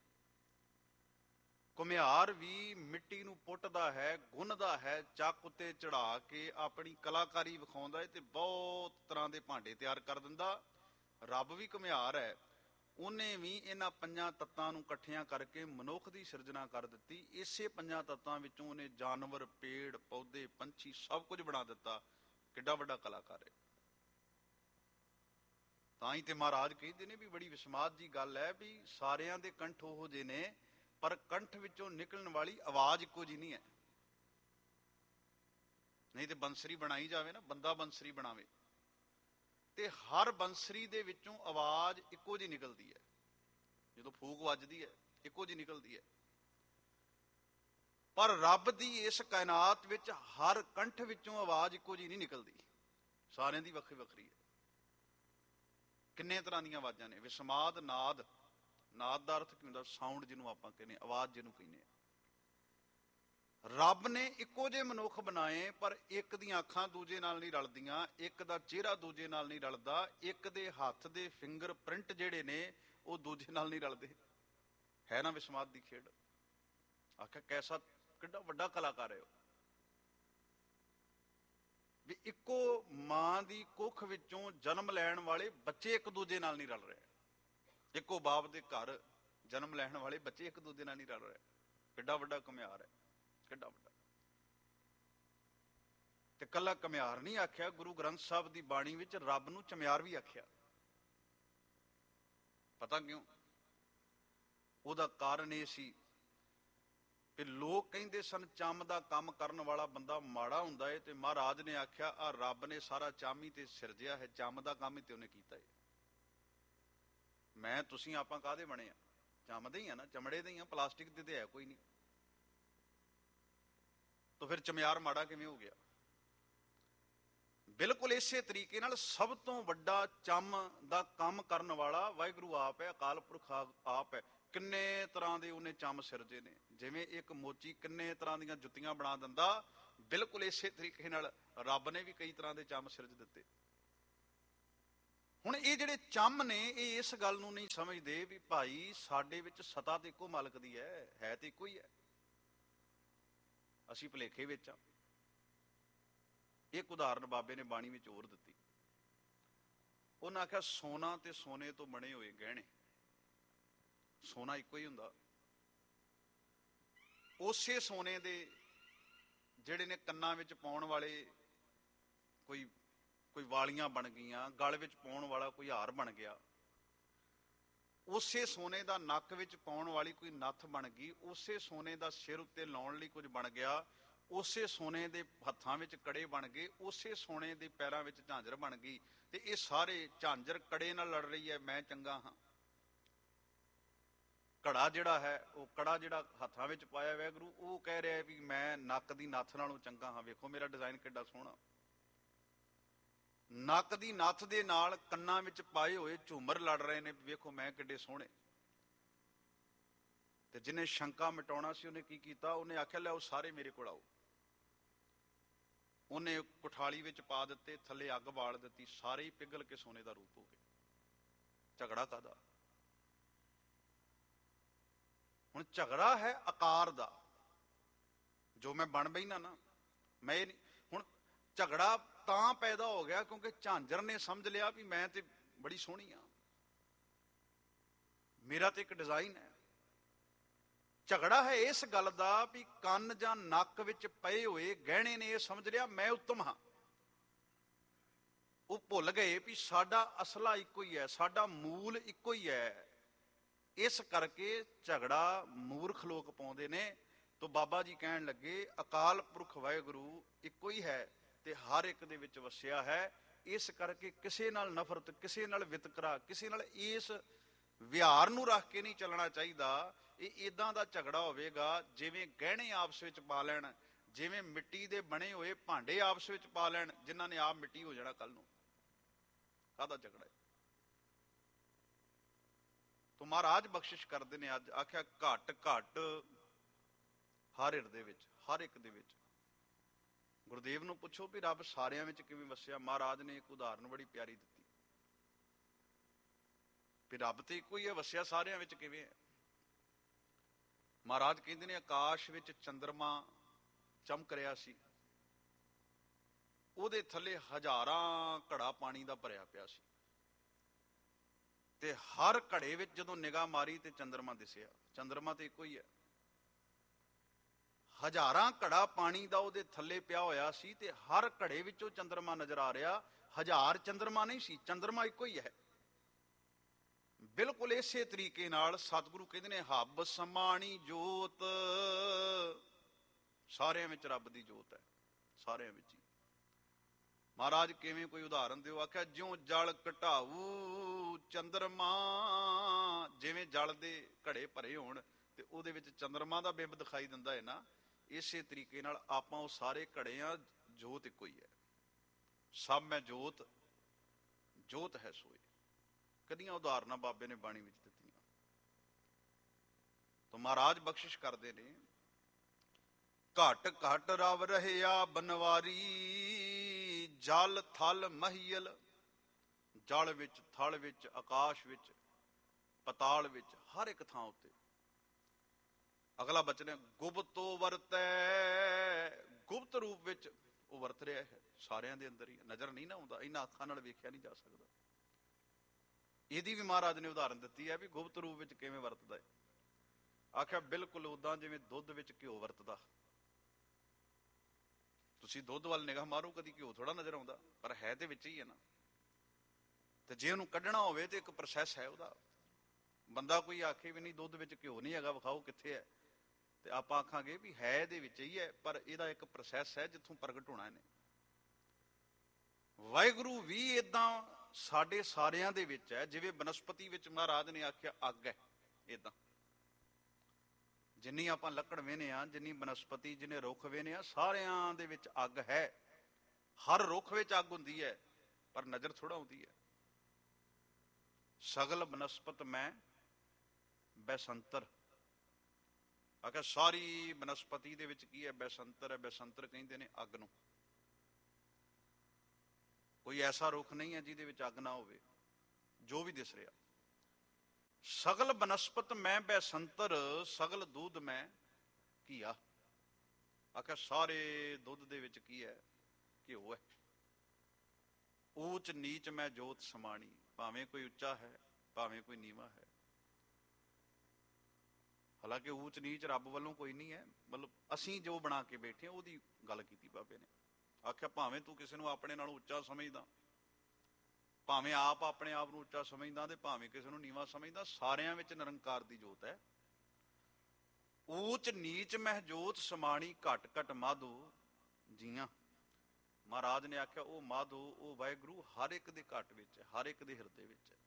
ਘੁਮਿਆਰ ਵੀ ਮਿੱਟੀ ਨੂੰ ਪੁੱਟਦਾ ਹੈ, ਗੁੰਨਦਾ ਹੈ, ਚੱਕ ਉੱਤੇ ਚੜਾ ਕੇ ਆਪਣੀ ਕਲਾਕਾਰੀ ਵਿਖਾਉਂਦਾ ਹੈ ਤੇ ਬਹੁਤ ਤਰ੍ਹਾਂ ਦੇ ਭਾਂਡੇ ਤਿਆਰ ਕਰ ਦਿੰਦਾ। ਰੱਬ ਵੀ ਘੁਮਿਆਰ ਹੈ, ਉਹਨੇ ਵੀ ਇਹਨਾਂ ਪੰਜਾਂ ਤੱਤਾਂ ਨੂੰ ਇਕੱਠਿਆਂ ਕਰਕੇ ਮਨੁੱਖ ਦੀ ਸਿਰਜਣਾ ਕਰ ਦਿੱਤੀ। ਇਸੇ ਪੰਜਾਂ ਤੱਤਾਂ ਵਿੱਚੋਂ ਉਹਨੇ ਜਾਨਵਰ, ਪੇੜ, ਪੌਦੇ, ਪੰਛੀ ਸਭ ਕੁਝ ਬਣਾ ਦਿੱਤਾ। ਕਿੱਡਾ ਵੱਡਾ ਕਲਾਕਾਰ ਹੈ। ਤਾਂ ਹੀ ਤੇ ਮਹਾਰਾਜ ਕਹਿੰਦੇ ਨੇ ਵੀ ਬੜੀ ਵਿਸਮਾਦ ਦੀ ਗੱਲ ਹੈ ਵੀ ਸਾਰਿਆਂ ਦੇ ਕੰਠ ਉਹੋ ਜਿਹੇ ਨੇ, ਪਰ ਕੰਠ ਵਿੱਚੋਂ ਨਿਕਲਣ ਵਾਲੀ ਆਵਾਜ਼ ਇੱਕੋ ਜਿਹੀ ਨਹੀਂ ਹੈ। ਨਹੀਂ ਤੇ ਬੰਸਰੀ ਬਣਾਈ ਜਾਵੇ ਨਾ, ਬੰਦਾ ਬੰਸਰੀ ਬਣਾਵੇ ਤੇ ਹਰ ਬੰਸਰੀ ਦੇ ਵਿੱਚੋਂ ਆਵਾਜ਼ ਇੱਕੋ ਜਿਹੀ ਨਿਕਲਦੀ ਹੈ, ਜਦੋਂ ਫੂਕ ਵੱਜਦੀ ਹੈ ਇੱਕੋ ਜਿਹੀ ਨਿਕਲਦੀ ਹੈ। ਪਰ ਰੱਬ ਦੀ ਇਸ ਕਾਇਨਾਤ ਵਿੱਚ ਹਰ ਕੰਠ ਵਿੱਚੋਂ ਆਵਾਜ਼ ਇੱਕੋ ਜਿਹੀ ਨਹੀਂ ਨਿਕਲਦੀ, ਸਾਰਿਆਂ ਦੀ ਵੱਖਰੀ ਵੱਖਰੀ ਹੈ। ਕਿੰਨੇ ਤਰ੍ਹਾਂ ਦੀਆਂ ਆਵਾਜ਼ਾਂ ਨੇ। ਵਿਸਮਾਦ ਨਾਦ, ਨਾਦ ਦਾ ਅਰਥ ਕੀ ਹੁੰਦਾ? ਸਾਊਂਡ ਜਿਹਨੂੰ ਆਪਾਂ ਕਹਿੰਦੇ, ਆਵਾਜ਼ ਜਿਹਨੂੰ ਕਹਿੰਦੇ ਆ। ਰੱਬ ਨੇ ਇੱਕੋ ਜਿਹੇ ਮਨੁੱਖ ਬਣਾਏ, ਪਰ ਇੱਕ ਦੀਆਂ ਅੱਖਾਂ ਦੂਜੇ ਨਾਲ ਨਹੀਂ ਰਲਦੀਆਂ, ਇੱਕ ਦਾ ਚਿਹਰਾ ਦੂਜੇ ਨਾਲ ਨਹੀਂ ਰਲਦਾ, ਇੱਕ ਦੇ ਹੱਥ ਦੇ ਫਿੰਗਰ ਪ੍ਰਿੰਟ ਜਿਹੜੇ ਨੇ ਉਹ ਦੂਜੇ ਨਾਲ ਨਹੀਂ ਰਲਦੇ। ਹੈ ਨਾ ਵਿਸਮਾਦ ਦੀ ਖੇਡ। ਆਖਿਆ ਕੈਸਾ, ਕਿੱਡਾ ਵੱਡਾ ਕਲਾਕਾਰ ਹੈ ਉਹ, ਵੀ ਇੱਕੋ ਮਾਂ ਦੀ ਕੁੱਖ ਵਿੱਚੋਂ ਜਨਮ ਲੈਣ ਵਾਲੇ ਬੱਚੇ ਇੱਕ ਦੂਜੇ ਨਾਲ ਨਹੀਂ ਰਲ ਰਹੇ। ਇੱਕੋ ਬਾਪ ਦੇ ਘਰ ਜਨਮ ਲੈਣ ਵਾਲੇ ਬੱਚੇ ਇੱਕ ਦੂਜੇ ਨਾਲ ਨਹੀਂ ਰਲ ਰਹੇ। ਕਿੱਡਾ ਵੱਡਾ ਘੁਮਿਆਰ ਹੈ, ਕਿੱਡਾ ਵੱਡਾ। ਤੇ ਕੱਲਾ ਘੁਮਿਆਰ ਨਹੀਂ ਆਖਿਆ, ਗੁਰੂ ਗ੍ਰੰਥ ਸਾਹਿਬ ਦੀ ਬਾਣੀ ਵਿੱਚ ਰੱਬ ਨੂੰ ਚਮਿਆਰ ਵੀ ਆਖਿਆ। ਪਤਾ ਕਿਉਂ? ਉਹਦਾ ਕਾਰਨ ਇਹ ਸੀ ਕਿ ਲੋਕ ਕਹਿੰਦੇ ਸਨ ਚੰਮ ਦਾ ਕੰਮ ਕਰਨ ਵਾਲਾ ਬੰਦਾ ਮਾੜਾ ਹੁੰਦਾ ਏ, ਤੇ ਮਹਾਰਾਜ ਨੇ ਆਖਿਆ ਆ ਰੱਬ ਨੇ ਸਾਰਾ ਚੰਮ ਹੀ ਤੇ ਸਿਰਜਿਆ ਹੈ, ਚੰਮ ਦਾ ਕੰਮ ਹੀ ਤੇ ਉਹਨੇ ਕੀਤਾ ਏ। ਮੈਂ ਤੁਸੀਂ ਆਪਾਂ ਕਾਹਦੇ ਬਣੇ ਆ? ਚੰਮ ਦੇ ਹੀ ਆ ਨਾ, ਚਮੜੇ ਦੇ ਹੀ ਆ, ਪਲਾਸਟਿਕ ਦੇ ਤੇ ਹੈ ਕੋਈ ਨਹੀਂ। ਤਾਂ ਫਿਰ ਚਮਿਆਰ ਮਾੜਾ ਕਿਵੇਂ ਹੋ ਗਿਆ? ਬਿਲਕੁਲ ਇਸੇ ਤਰੀਕੇ ਨਾਲ ਸਭ ਤੋਂ ਵੱਡਾ ਚੰਮ ਦਾ ਕੰਮ ਕਰਨ ਵਾਲਾ ਵਾਹਿਗੁਰੂ ਆਪ ਹੈ, ਅਕਾਲ ਪੁਰਖ ਆਪ ਹੈ। ਕਿੰਨੇ ਤਰ੍ਹਾਂ ਦੇ ਉਹਨੇ ਚੰਮ ਸਿਰਜੇ ਨੇ। ਜਿਵੇਂ ਇੱਕ ਮੋਚੀ ਕਿੰਨੇ ਤਰ੍ਹਾਂ ਦੀਆਂ ਜੁੱਤੀਆਂ ਬਣਾ ਦਿੰਦਾ, ਬਿਲਕੁਲ ਇਸੇ ਤਰੀਕੇ ਨਾਲ ਰੱਬ ਨੇ ਵੀ ਕਈ ਤਰ੍ਹਾਂ ਦੇ ਚੰਮ ਸਿਰਜ ਦਿੱਤੇ। ਹੁਣ ਇਹ ਜਿਹੜੇ ਚੰਮ ਨੇ ਇਹ ਇਸ ਗੱਲ ਨੂੰ ਨਹੀਂ ਸਮਝਦੇ ਵੀ ਭਾਈ ਸਾਡੇ ਵਿੱਚ ਸਤਾ ਤੇ ਇੱਕੋ ਮਾਲਕ ਦੀ ਹੈ ਤੇ ਇੱਕੋ ਹੀ ਹੈ, ਅਸੀਂ ਭੁਲੇਖੇ ਵਿੱਚ ਆ। ਇੱਕ ਉਦਾਹਰਨ ਬਾਬੇ ਨੇ ਬਾਣੀ ਵਿੱਚ ਹੋਰ ਦਿੱਤੀ। ਉਹਨਾਂ ਆਖਿਆ ਸੋਨਾ ਤੇ ਸੋਨੇ ਤੋਂ ਬਣੇ ਹੋਏ ਗਹਿਣੇ, ਸੋਨਾ ਇੱਕੋ ਹੀ ਹੁੰਦਾ। ਉਸੇ ਸੋਨੇ ਦੇ ਜਿਹੜੇ ਨੇ ਕੰਨਾਂ ਵਿੱਚ ਪਾਉਣ ਵਾਲੇ ਕੋਈ ਵਾਲੀਆਂ ਬਣ ਗਈਆਂ, ਗਲ ਵਿੱਚ ਪਾਉਣ ਵਾਲਾ ਕੋਈ ਹਾਰ ਬਣ ਗਿਆ, ਉਸੇ ਸੋਨੇ ਦਾ ਨੱਕ ਵਿੱਚ ਪਾਉਣ ਵਾਲੀ ਕੋਈ ਨੱਥ ਬਣ ਗਈ, ਉਸੇ ਸੋਨੇ ਦਾ ਸਿਰ ਉੱਤੇ ਲਾਉਣ ਲਈ ਕੁਝ ਬਣ ਗਿਆ, ਉਸੇ ਸੋਨੇ ਦੇ ਹੱਥਾਂ ਵਿੱਚ ਕੜੇ ਬਣ ਗਏ, ਉਸੇ ਸੋਨੇ ਦੇ ਪੈਰਾਂ ਵਿੱਚ ਝਾਂਜਰ ਬਣ ਗਈ। ਤੇ ਇਹ ਸਾਰੇ ਝਾਂਜਰ ਕੜੇ ਨਾਲ ਲੜ ਰਹੀ ਹੈ, ਮੈਂ ਚੰਗਾ ਹਾਂ। ਘੜਾ ਜਿਹੜਾ ਹੈ, ਉਹ ਕੜਾ ਜਿਹੜਾ ਹੱਥਾਂ ਵਿੱਚ ਪਾਇਆ ਵਾਹਿਗੁਰੂ, ਉਹ ਕਹਿ ਰਿਹਾ ਵੀ ਮੈਂ ਨੱਕ ਦੀ ਨੱਥ ਨਾਲੋਂ ਚੰਗਾ ਹਾਂ। ਵੇਖੋ ਮੇਰਾ ਡਿਜ਼ਾਈਨ ਕਿੱਡਾ ਸੋਹਣਾ। ਨੱਕ ਦੀ ਨੱਥ ਦੇ ਨਾਲ ਕੰਨਾਂ ਵਿੱਚ ਪਾਏ ਹੋਏ ਝੂਮਰ ਲੜ ਰਹੇ ਨੇ, ਵੇਖੋ ਮੈਂ ਕਿੱਡੇ ਸੋਹਣੇ। ਤੇ ਜਿਹਨੇ ਸ਼ੰਕਾ ਮਿਟਾਉਣਾ ਸੀ ਉਹਨੇ ਕੀ ਕੀਤਾ? ਉਹਨੇ ਆਖਿਆ ਲਿਆਓ ਸਾਰੇ ਮੇਰੇ ਕੋਲ ਆਓ। ਉਹਨੇ ਕੁਠਾਲੀ ਵਿੱਚ ਪਾ ਦਿੱਤੇ, ਥੱਲੇ ਅੱਗ ਬਾਲ ਦਿੱਤੀ, ਸਾਰੇ ਹੀ ਪਿਘਲ ਕੇ ਸੋਨੇ ਦਾ ਰੂਪ ਹੋ ਗਏ। ਝਗੜਾ ਕਾਹਦਾ? ਹੁਣ ਝਗੜਾ ਹੈ ਆਕਾਰ ਦਾ, ਜੋ ਮੈਂ ਬਣ ਬੈਠਾ ਨਾ, ਮੈਂ ਇਹ ਨਹੀਂ। ਹੁਣ ਝਗੜਾ ਤਾਂ ਪੈਦਾ ਹੋ ਗਿਆ ਕਿਉਂਕਿ ਝਾਂਜਰ ਨੇ ਸਮਝ ਲਿਆ ਵੀ ਮੈਂ ਤੇ ਬੜੀ ਸੋਹਣੀ ਆ, ਮੇਰਾ ਤੇ ਇੱਕ ਡਿਜ਼ਾਈਨ ਹੈ। ਝਗੜਾ ਹੈ ਇਸ ਗੱਲ ਦਾ ਵੀ ਕੰਨ ਜਾਂ ਨੱਕ ਵਿੱਚ ਪਏ ਹੋਏ ਗਹਿਣੇ ਨੇ ਇਹ ਸਮਝ ਲਿਆ ਮੈਂ ਉੱਤਮ ਹਾਂ। ਉਹ ਭੁੱਲ ਗਏ ਵੀ ਸਾਡਾ ਅਸਲਾ ਇੱਕੋ ਹੀ ਹੈ, ਸਾਡਾ ਮੂਲ ਇੱਕੋ ਹੀ ਹੈ। ਇਸ ਕਰਕੇ ਝਗੜਾ ਮੂਰਖ ਲੋਕ ਪਾਉਂਦੇ ਨੇ। ਤੋਂ ਬਾਬਾ ਜੀ ਕਹਿਣ ਲੱਗੇ ਅਕਾਲ ਪੁਰਖ ਵਾਹਿਗੁਰੂ ਇੱਕੋ ਹੀ ਹੈ ਤੇ ਹਰ ਇੱਕ ਦੇ ਵਿੱਚ ਵਸਿਆ ਹੈ। ਇਸ ਕਰਕੇ ਕਿਸੇ ਨਾਲ ਨਫ਼ਰਤ, ਕਿਸੇ ਨਾਲ ਵਿਤਕਰਾ, ਕਿਸੇ ਨਾਲ ਇਸ ਵਿਹਾਰ ਨੂੰ ਰੱਖ ਕੇ ਨਹੀਂ ਚੱਲਣਾ ਚਾਹੀਦਾ। ਇਹ ਇਦਾਂ ਦਾ ਝਗੜਾ ਹੋਵੇਗਾ ਜਿਵੇਂ ਗਹਿਣੇ ਆਪਸ ਵਿੱਚ ਪਾ ਲੈਣ, ਜਿਵੇਂ ਮਿੱਟੀ ਦੇ ਬਣੇ ਹੋਏ ਭਾਂਡੇ ਆਪਸ ਵਿੱਚ ਪਾ ਲੈਣ, ਜਿਨ੍ਹਾਂ ਨੇ ਆਪ ਮਿੱਟੀ ਹੋ ਜਾਣਾ ਕੱਲ ਨੂੰ। ਕਾਹਦਾ ਝਗੜਾ ਹੈ? ਤੋ ਮਹਾਰਾਜ ਬਖਸ਼ਿਸ਼ ਕਰਦੇ ਨੇ। ਅੱਜ ਆਖਿਆ ਘੱਟ ਘੱਟ ਹਰ ਹਿਰਦੇ ਵਿੱਚ, ਹਰ ਇੱਕ ਦੇ ਵਿੱਚ। ਗੁਰਦੇਵ ਨੂੰ ਪੁੱਛੋ ਵੀ ਰੱਬ ਸਾਰਿਆਂ ਵਿੱਚ ਕਿਵੇਂ ਵਸਿਆ? ਮਹਾਰਾਜ ਨੇ ਇੱਕ ਉਦਾਹਰਨ ਬੜੀ ਪਿਆਰੀ ਦਿੱਤੀ ਵੀ ਰੱਬ ਤੇ ਇੱਕੋ ਹੀ ਹੈ, ਵਸਿਆ ਸਾਰਿਆਂ ਵਿੱਚ ਕਿਵੇਂ ਹੈ? ਮਹਾਰਾਜ ਕਹਿੰਦੇ ਨੇ ਆਕਾਸ਼ ਵਿੱਚ ਚੰਦਰਮਾ ਚਮਕ ਰਿਹਾ ਸੀ, ਉਹਦੇ ਥੱਲੇ ਹਜ਼ਾਰਾਂ ਘੜਾ ਪਾਣੀ ਦਾ ਭਰਿਆ ਪਿਆ ਸੀ, ਤੇ ਹਰ ਘੜੇ ਵਿੱਚ ਜਦੋਂ ਨਿਗਾਹ ਮਾਰੀ ਤੇ ਚੰਦਰਮਾ ਦਿਸਿਆ। ਚੰਦਰਮਾ ਤੇ ਇੱਕੋ ਹੀ ਹੈ। ਹਜ਼ਾਰਾਂ ਘੜਾ ਪਾਣੀ ਦਾ ਉਹਦੇ ਥੱਲੇ ਪਿਆ ਹੋਇਆ ਸੀ ਤੇ ਹਰ ਘੜੇ ਵਿੱਚੋਂ ਚੰਦਰਮਾ ਨਜ਼ਰ ਆ ਰਿਹਾ। ਹਜ਼ਾਰ ਚੰਦਰਮਾ ਨਹੀਂ ਸੀ, ਚੰਦਰਮਾ ਇੱਕੋ ਹੀ ਹੈ। ਬਿਲਕੁਲ ਇਸੇ ਤਰੀਕੇ ਨਾਲ ਸਤਿਗੁਰੂ ਕਹਿੰਦੇ ਨੇ ਹੱਬ ਸਮਾਣੀ ਜੋਤ, ਸਾਰਿਆਂ ਵਿੱਚ ਰੱਬ ਦੀ ਜੋਤ ਹੈ, ਸਾਰਿਆਂ ਵਿੱਚ ਹੀ। ਮਹਾਰਾਜ ਕਿਵੇਂ? ਕੋਈ ਉਦਾਹਰਨ ਦਿਓ। ਆਖਿਆ ਜਿਉਂ ਜਲ ਘਟਾਊ ਚੰਦਰਮਾ, ਜਿਵੇਂ ਜਲ ਦੇ ਘੜੇ ਭਰੇ ਹੋਣ ਤੇ ਉਹਦੇ ਵਿੱਚ ਚੰਦਰਮਾ ਦਾ ਬਿੰਬ ਦਿਖਾਈ ਦਿੰਦਾ ਹੈ ਨਾ, ਇਸੇ ਤਰੀਕੇ ਨਾਲ ਆਪਾਂ ਉਹ ਸਾਰੇ ਘੜੇ ਆ, ਜੋਤ ਇੱਕੋ ਹੀ ਹੈ। ਸਭ ਮੈਂ ਜੋਤ, ਜੋਤ ਹੈ ਸੋਈ। ਕਦੀਆਂ ਉਦਾਹਰਨਾਂ ਬਾਬੇ ਨੇ ਬਾਣੀ ਵਿੱਚ ਦਿੱਤੀਆਂ। ਤਾਂ ਮਹਾਰਾਜ ਬਖਸ਼ਿਸ਼ ਕਰਦੇ ਨੇ ਘਟ ਘਟ ਰਵ ਰਹਿਆ ਬਨਵਾਰੀ, ਜਲ ਥਲ ਮਹੀਲ। ਜਲ ਵਿੱਚ, ਥਲ ਵਿੱਚ, ਆਕਾਸ਼ ਵਿੱਚ, ਪਤਾਲ ਵਿੱਚ, ਹਰ ਇੱਕ ਥਾਂ ਉੱਤੇ। ਅਗਲਾ ਬਚਨ ਹੈ ਗੁਪਤੋ ਵਰਤੈ, ਗੁਪਤ ਰੂਪ ਵਿੱਚ ਉਹ ਵਰਤ ਰਿਹਾ ਹੈ, ਸਾਰਿਆਂ ਦੇ ਅੰਦਰ ਹੀ ਨਜ਼ਰ ਨਹੀਂ ਨਾ ਆਉਂਦਾ, ਇਹਨਾਂ ਅੱਖਾਂ ਨਾਲ ਵੇਖਿਆ ਨਹੀਂ ਜਾ ਸਕਦਾ। ਇਹਦੀ ਵੀ ਮਹਾਰਾਜ ਨੇ ਉਦਾਹਰਨ ਦਿੱਤੀ ਹੈ ਵੀ ਗੁਪਤ ਰੂਪ ਵਿੱਚ ਕਿਵੇਂ ਵਰਤਦਾ ਹੈ। ਆਖਿਆ ਬਿਲਕੁਲ ਉਦਾਂ ਜਿਵੇਂ ਦੁੱਧ ਵਿੱਚ ਘਿਓ ਵਰਤਦਾ। ਤੁਸੀਂ ਦੁੱਧ ਵੱਲ ਨਿਗਾਹ ਮਾਰੋ, ਕਦੀ ਘਿਓ ਥੋੜਾ ਨਜ਼ਰ ਆਉਂਦਾ, ਪਰ ਹੈ ਤੇ ਵਿੱਚ ਹੀ ਹੈ ਨਾ। ਤੇ ਜੇ ਉਹਨੂੰ ਕੱਢਣਾ ਹੋਵੇ ਤੇ ਇੱਕ ਪ੍ਰੋਸੈਸ ਹੈ ਉਹਦਾ। ਬੰਦਾ ਕੋਈ ਆਖੇ ਵੀ ਨਹੀਂ ਦੁੱਧ ਵਿੱਚ ਘਿਓ ਨਹੀਂ ਹੈਗਾ, ਵਿਖਾਓ ਕਿੱਥੇ ਹੈ, ਤੇ ਆਪਾਂ ਆਖਾਂਗੇ ਵੀ ਹੈ ਇਹਦੇ ਵਿੱਚ ਹੀ ਹੈ, ਪਰ ਇਹਦਾ ਇੱਕ ਪ੍ਰੋਸੈਸ ਹੈ ਜਿੱਥੋਂ ਪ੍ਰਗਟ ਹੋਣਾ ਇਹਨੇ। ਵਾਹਿਗੁਰੂ ਵੀ ਇਦਾਂ ਸਾਡੇ ਸਾਰਿਆਂ ਦੇ ਵਿੱਚ ਹੈ, ਜਿਵੇਂ ਬਨਸਪਤੀ ਵਿੱਚ ਮਹਾਰਾਜ ਨੇ ਆਖਿਆ ਅੱਗ ਹੈ, ਇਦਾਂ ਜਿੰਨੀ ਆਪਾਂ ਲੱਕੜ ਵੇਹਨੇ ਆ, ਜਿੰਨੀ ਬਨਸਪਤੀ, ਜਿੰਨੇ ਰੁੱਖ ਵੇਹਨੇ ਆ, ਸਾਰਿਆਂ ਦੇ ਵਿੱਚ ਅੱਗ ਹੈ। ਹਰ ਰੁੱਖ ਵਿੱਚ ਅੱਗ ਹੁੰਦੀ ਹੈ, ਪਰ ਨਜ਼ਰ ਥੋੜਾ ਆਉਂਦੀ ਹੈ। ਸਗਲ ਬਨਸਪਤ ਮੈਂ ਬੈਸੰਤਰ, ਆਖਿਆ ਸਾਰੀ ਬਨਸਪਤੀ ਦੇ ਵਿੱਚ ਕੀ ਹੈ? ਬੈਸੰਤਰ ਹੈ। ਬੈਸੰਤਰ ਕਹਿੰਦੇ ਨੇ ਅੱਗ ਨੂੰ। ਕੋਈ ਐਸਾ ਰੁੱਖ ਨਹੀਂ ਹੈ ਜਿਹਦੇ ਵਿੱਚ ਅੱਗ ਨਾ ਹੋਵੇ, ਜੋ ਵੀ ਦਿਸ ਰਿਹਾ। ਸਗਲ ਬਨਸਪਤ ਮੈਂ ਬੈਸੰਤਰ, ਸਗਲ ਦੁੱਧ ਮੈਂ ਘੀਆ। ਆਖਿਆ ਸਾਰੇ ਦੁੱਧ ਦੇ ਵਿੱਚ ਕੀ ਹੈ? ਘਿਓ ਹੈ। ਊਚ ਨੀਚ ਮੈਂ ਜੋਤ ਸਮਾਣੀ, ਭਾਵੇਂ ਕੋਈ ਉੱਚਾ ਹੈ, ਭਾਵੇਂ ਕੋਈ ਨੀਵਾਂ ਹੈ। ਹਾਲਾਂਕਿ ਊਚ ਨੀਚ ਰੱਬ ਵੱਲੋਂ ਕੋਈ ਨਹੀਂ ਹੈ, ਮਤਲਬ ਅਸੀਂ ਜੋ ਬਣਾ ਕੇ ਬੈਠੇ ਹਾਂ ਉਹਦੀ ਗੱਲ ਕੀਤੀ ਬਾਬੇ ਨੇ। ਆਖਿਆ ਭਾਵੇਂ ਤੂੰ ਕਿਸੇ ਨੂੰ ਆਪਣੇ ਨਾਲੋਂ ਉੱਚਾ ਸਮਝਦਾ, ਭਾਵੇਂ ਆਪ ਆਪਣੇ ਆਪ ਨੂੰ ਉੱਚਾ ਸਮਝਦਾ, ਤੇ ਭਾਵੇਂ ਕਿਸੇ ਨੂੰ ਨੀਵਾਂ ਸਮਝਦਾ, ਸਾਰਿਆਂ ਵਿੱਚ ਨਿਰੰਕਾਰ ਦੀ ਜੋਤ ਹੈ। ਊਚ ਨੀਚ ਮਹਿ ਜੋਤ ਸਮਾਣੀ, ਘਟ ਘਟ ਮਾਧੋ ਜੀਆਂ। ਮਹਾਰਾਜ ਨੇ ਆਖਿਆ ਉਹ ਮਾਧੋ, ਉਹ ਵਾਹਿਗੁਰੂ ਹਰ ਇੱਕ ਦੇ ਘਟ ਵਿੱਚ ਹੈ, ਹਰ ਇੱਕ ਦੇ ਹਿਰਦੇ ਵਿੱਚ ਹੈ।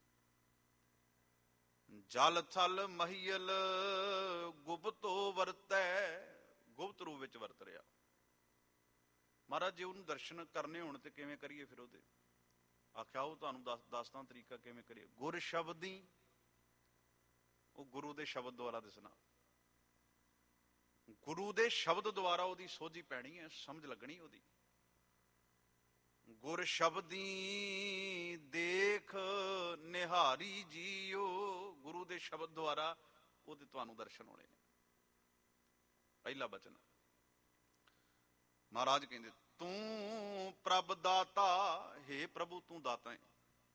ਜਲ ਥਲ ਮਹੀਲ ਗੁਪਤੋ ਵਰਤੈ, ਗੁਪਤ ਰੂਪ ਵਿੱਚ ਵਰਤ ਰਿਹਾ। ਮਹਾਰਾਜ ਜੇ ਉਹਨੂੰ ਦਰਸ਼ਨ ਕਰਨੇ ਹੋਣ ਤੇ ਕਿਵੇਂ ਕਰੀਏ ਫਿਰ ਉਹਦੇ? ਆਖਿਆ ਉਹ ਤੁਹਾਨੂੰ ਦੱਸਦਾ ਤਰੀਕਾ ਕਿਵੇਂ ਕਰੀਏ। ਗੁਰ ਸ਼ਬਦੀ, ਉਹ ਗੁਰੂ ਦੇ ਸ਼ਬਦ ਦੁਆਰਾ ਦਿਸਣਾ। ਗੁਰੂ ਦੇ ਸ਼ਬਦ ਦੁਆਰਾ ਉਹਦੀ ਸੋਝੀ ਪੈਣੀ ਹੈ, ਸਮਝ ਲੱਗਣੀ ਉਹਦੀ। ਗੁਰ ਸ਼ਬਦੀ ਦੇਖ ਨਿਹਾਰੀ ਜੀਓ, ਗੁਰੂ ਦੇ ਸ਼ਬਦ ਦੁਆਰਾ ਉਹਦੇ ਤੁਹਾਨੂੰ ਦਰਸ਼ਨ ਹੋਣੇ ਨੇ। ਪਹਿਲਾ ਬਚਨ ਮਹਾਰਾਜ ਕਹਿੰਦੇ, ਤੂੰ ਪ੍ਰਭ ਦਾਤਾ, ਹੇ ਪ੍ਰਭੂ ਤੂੰ ਦਾਤਾ ਹੈ।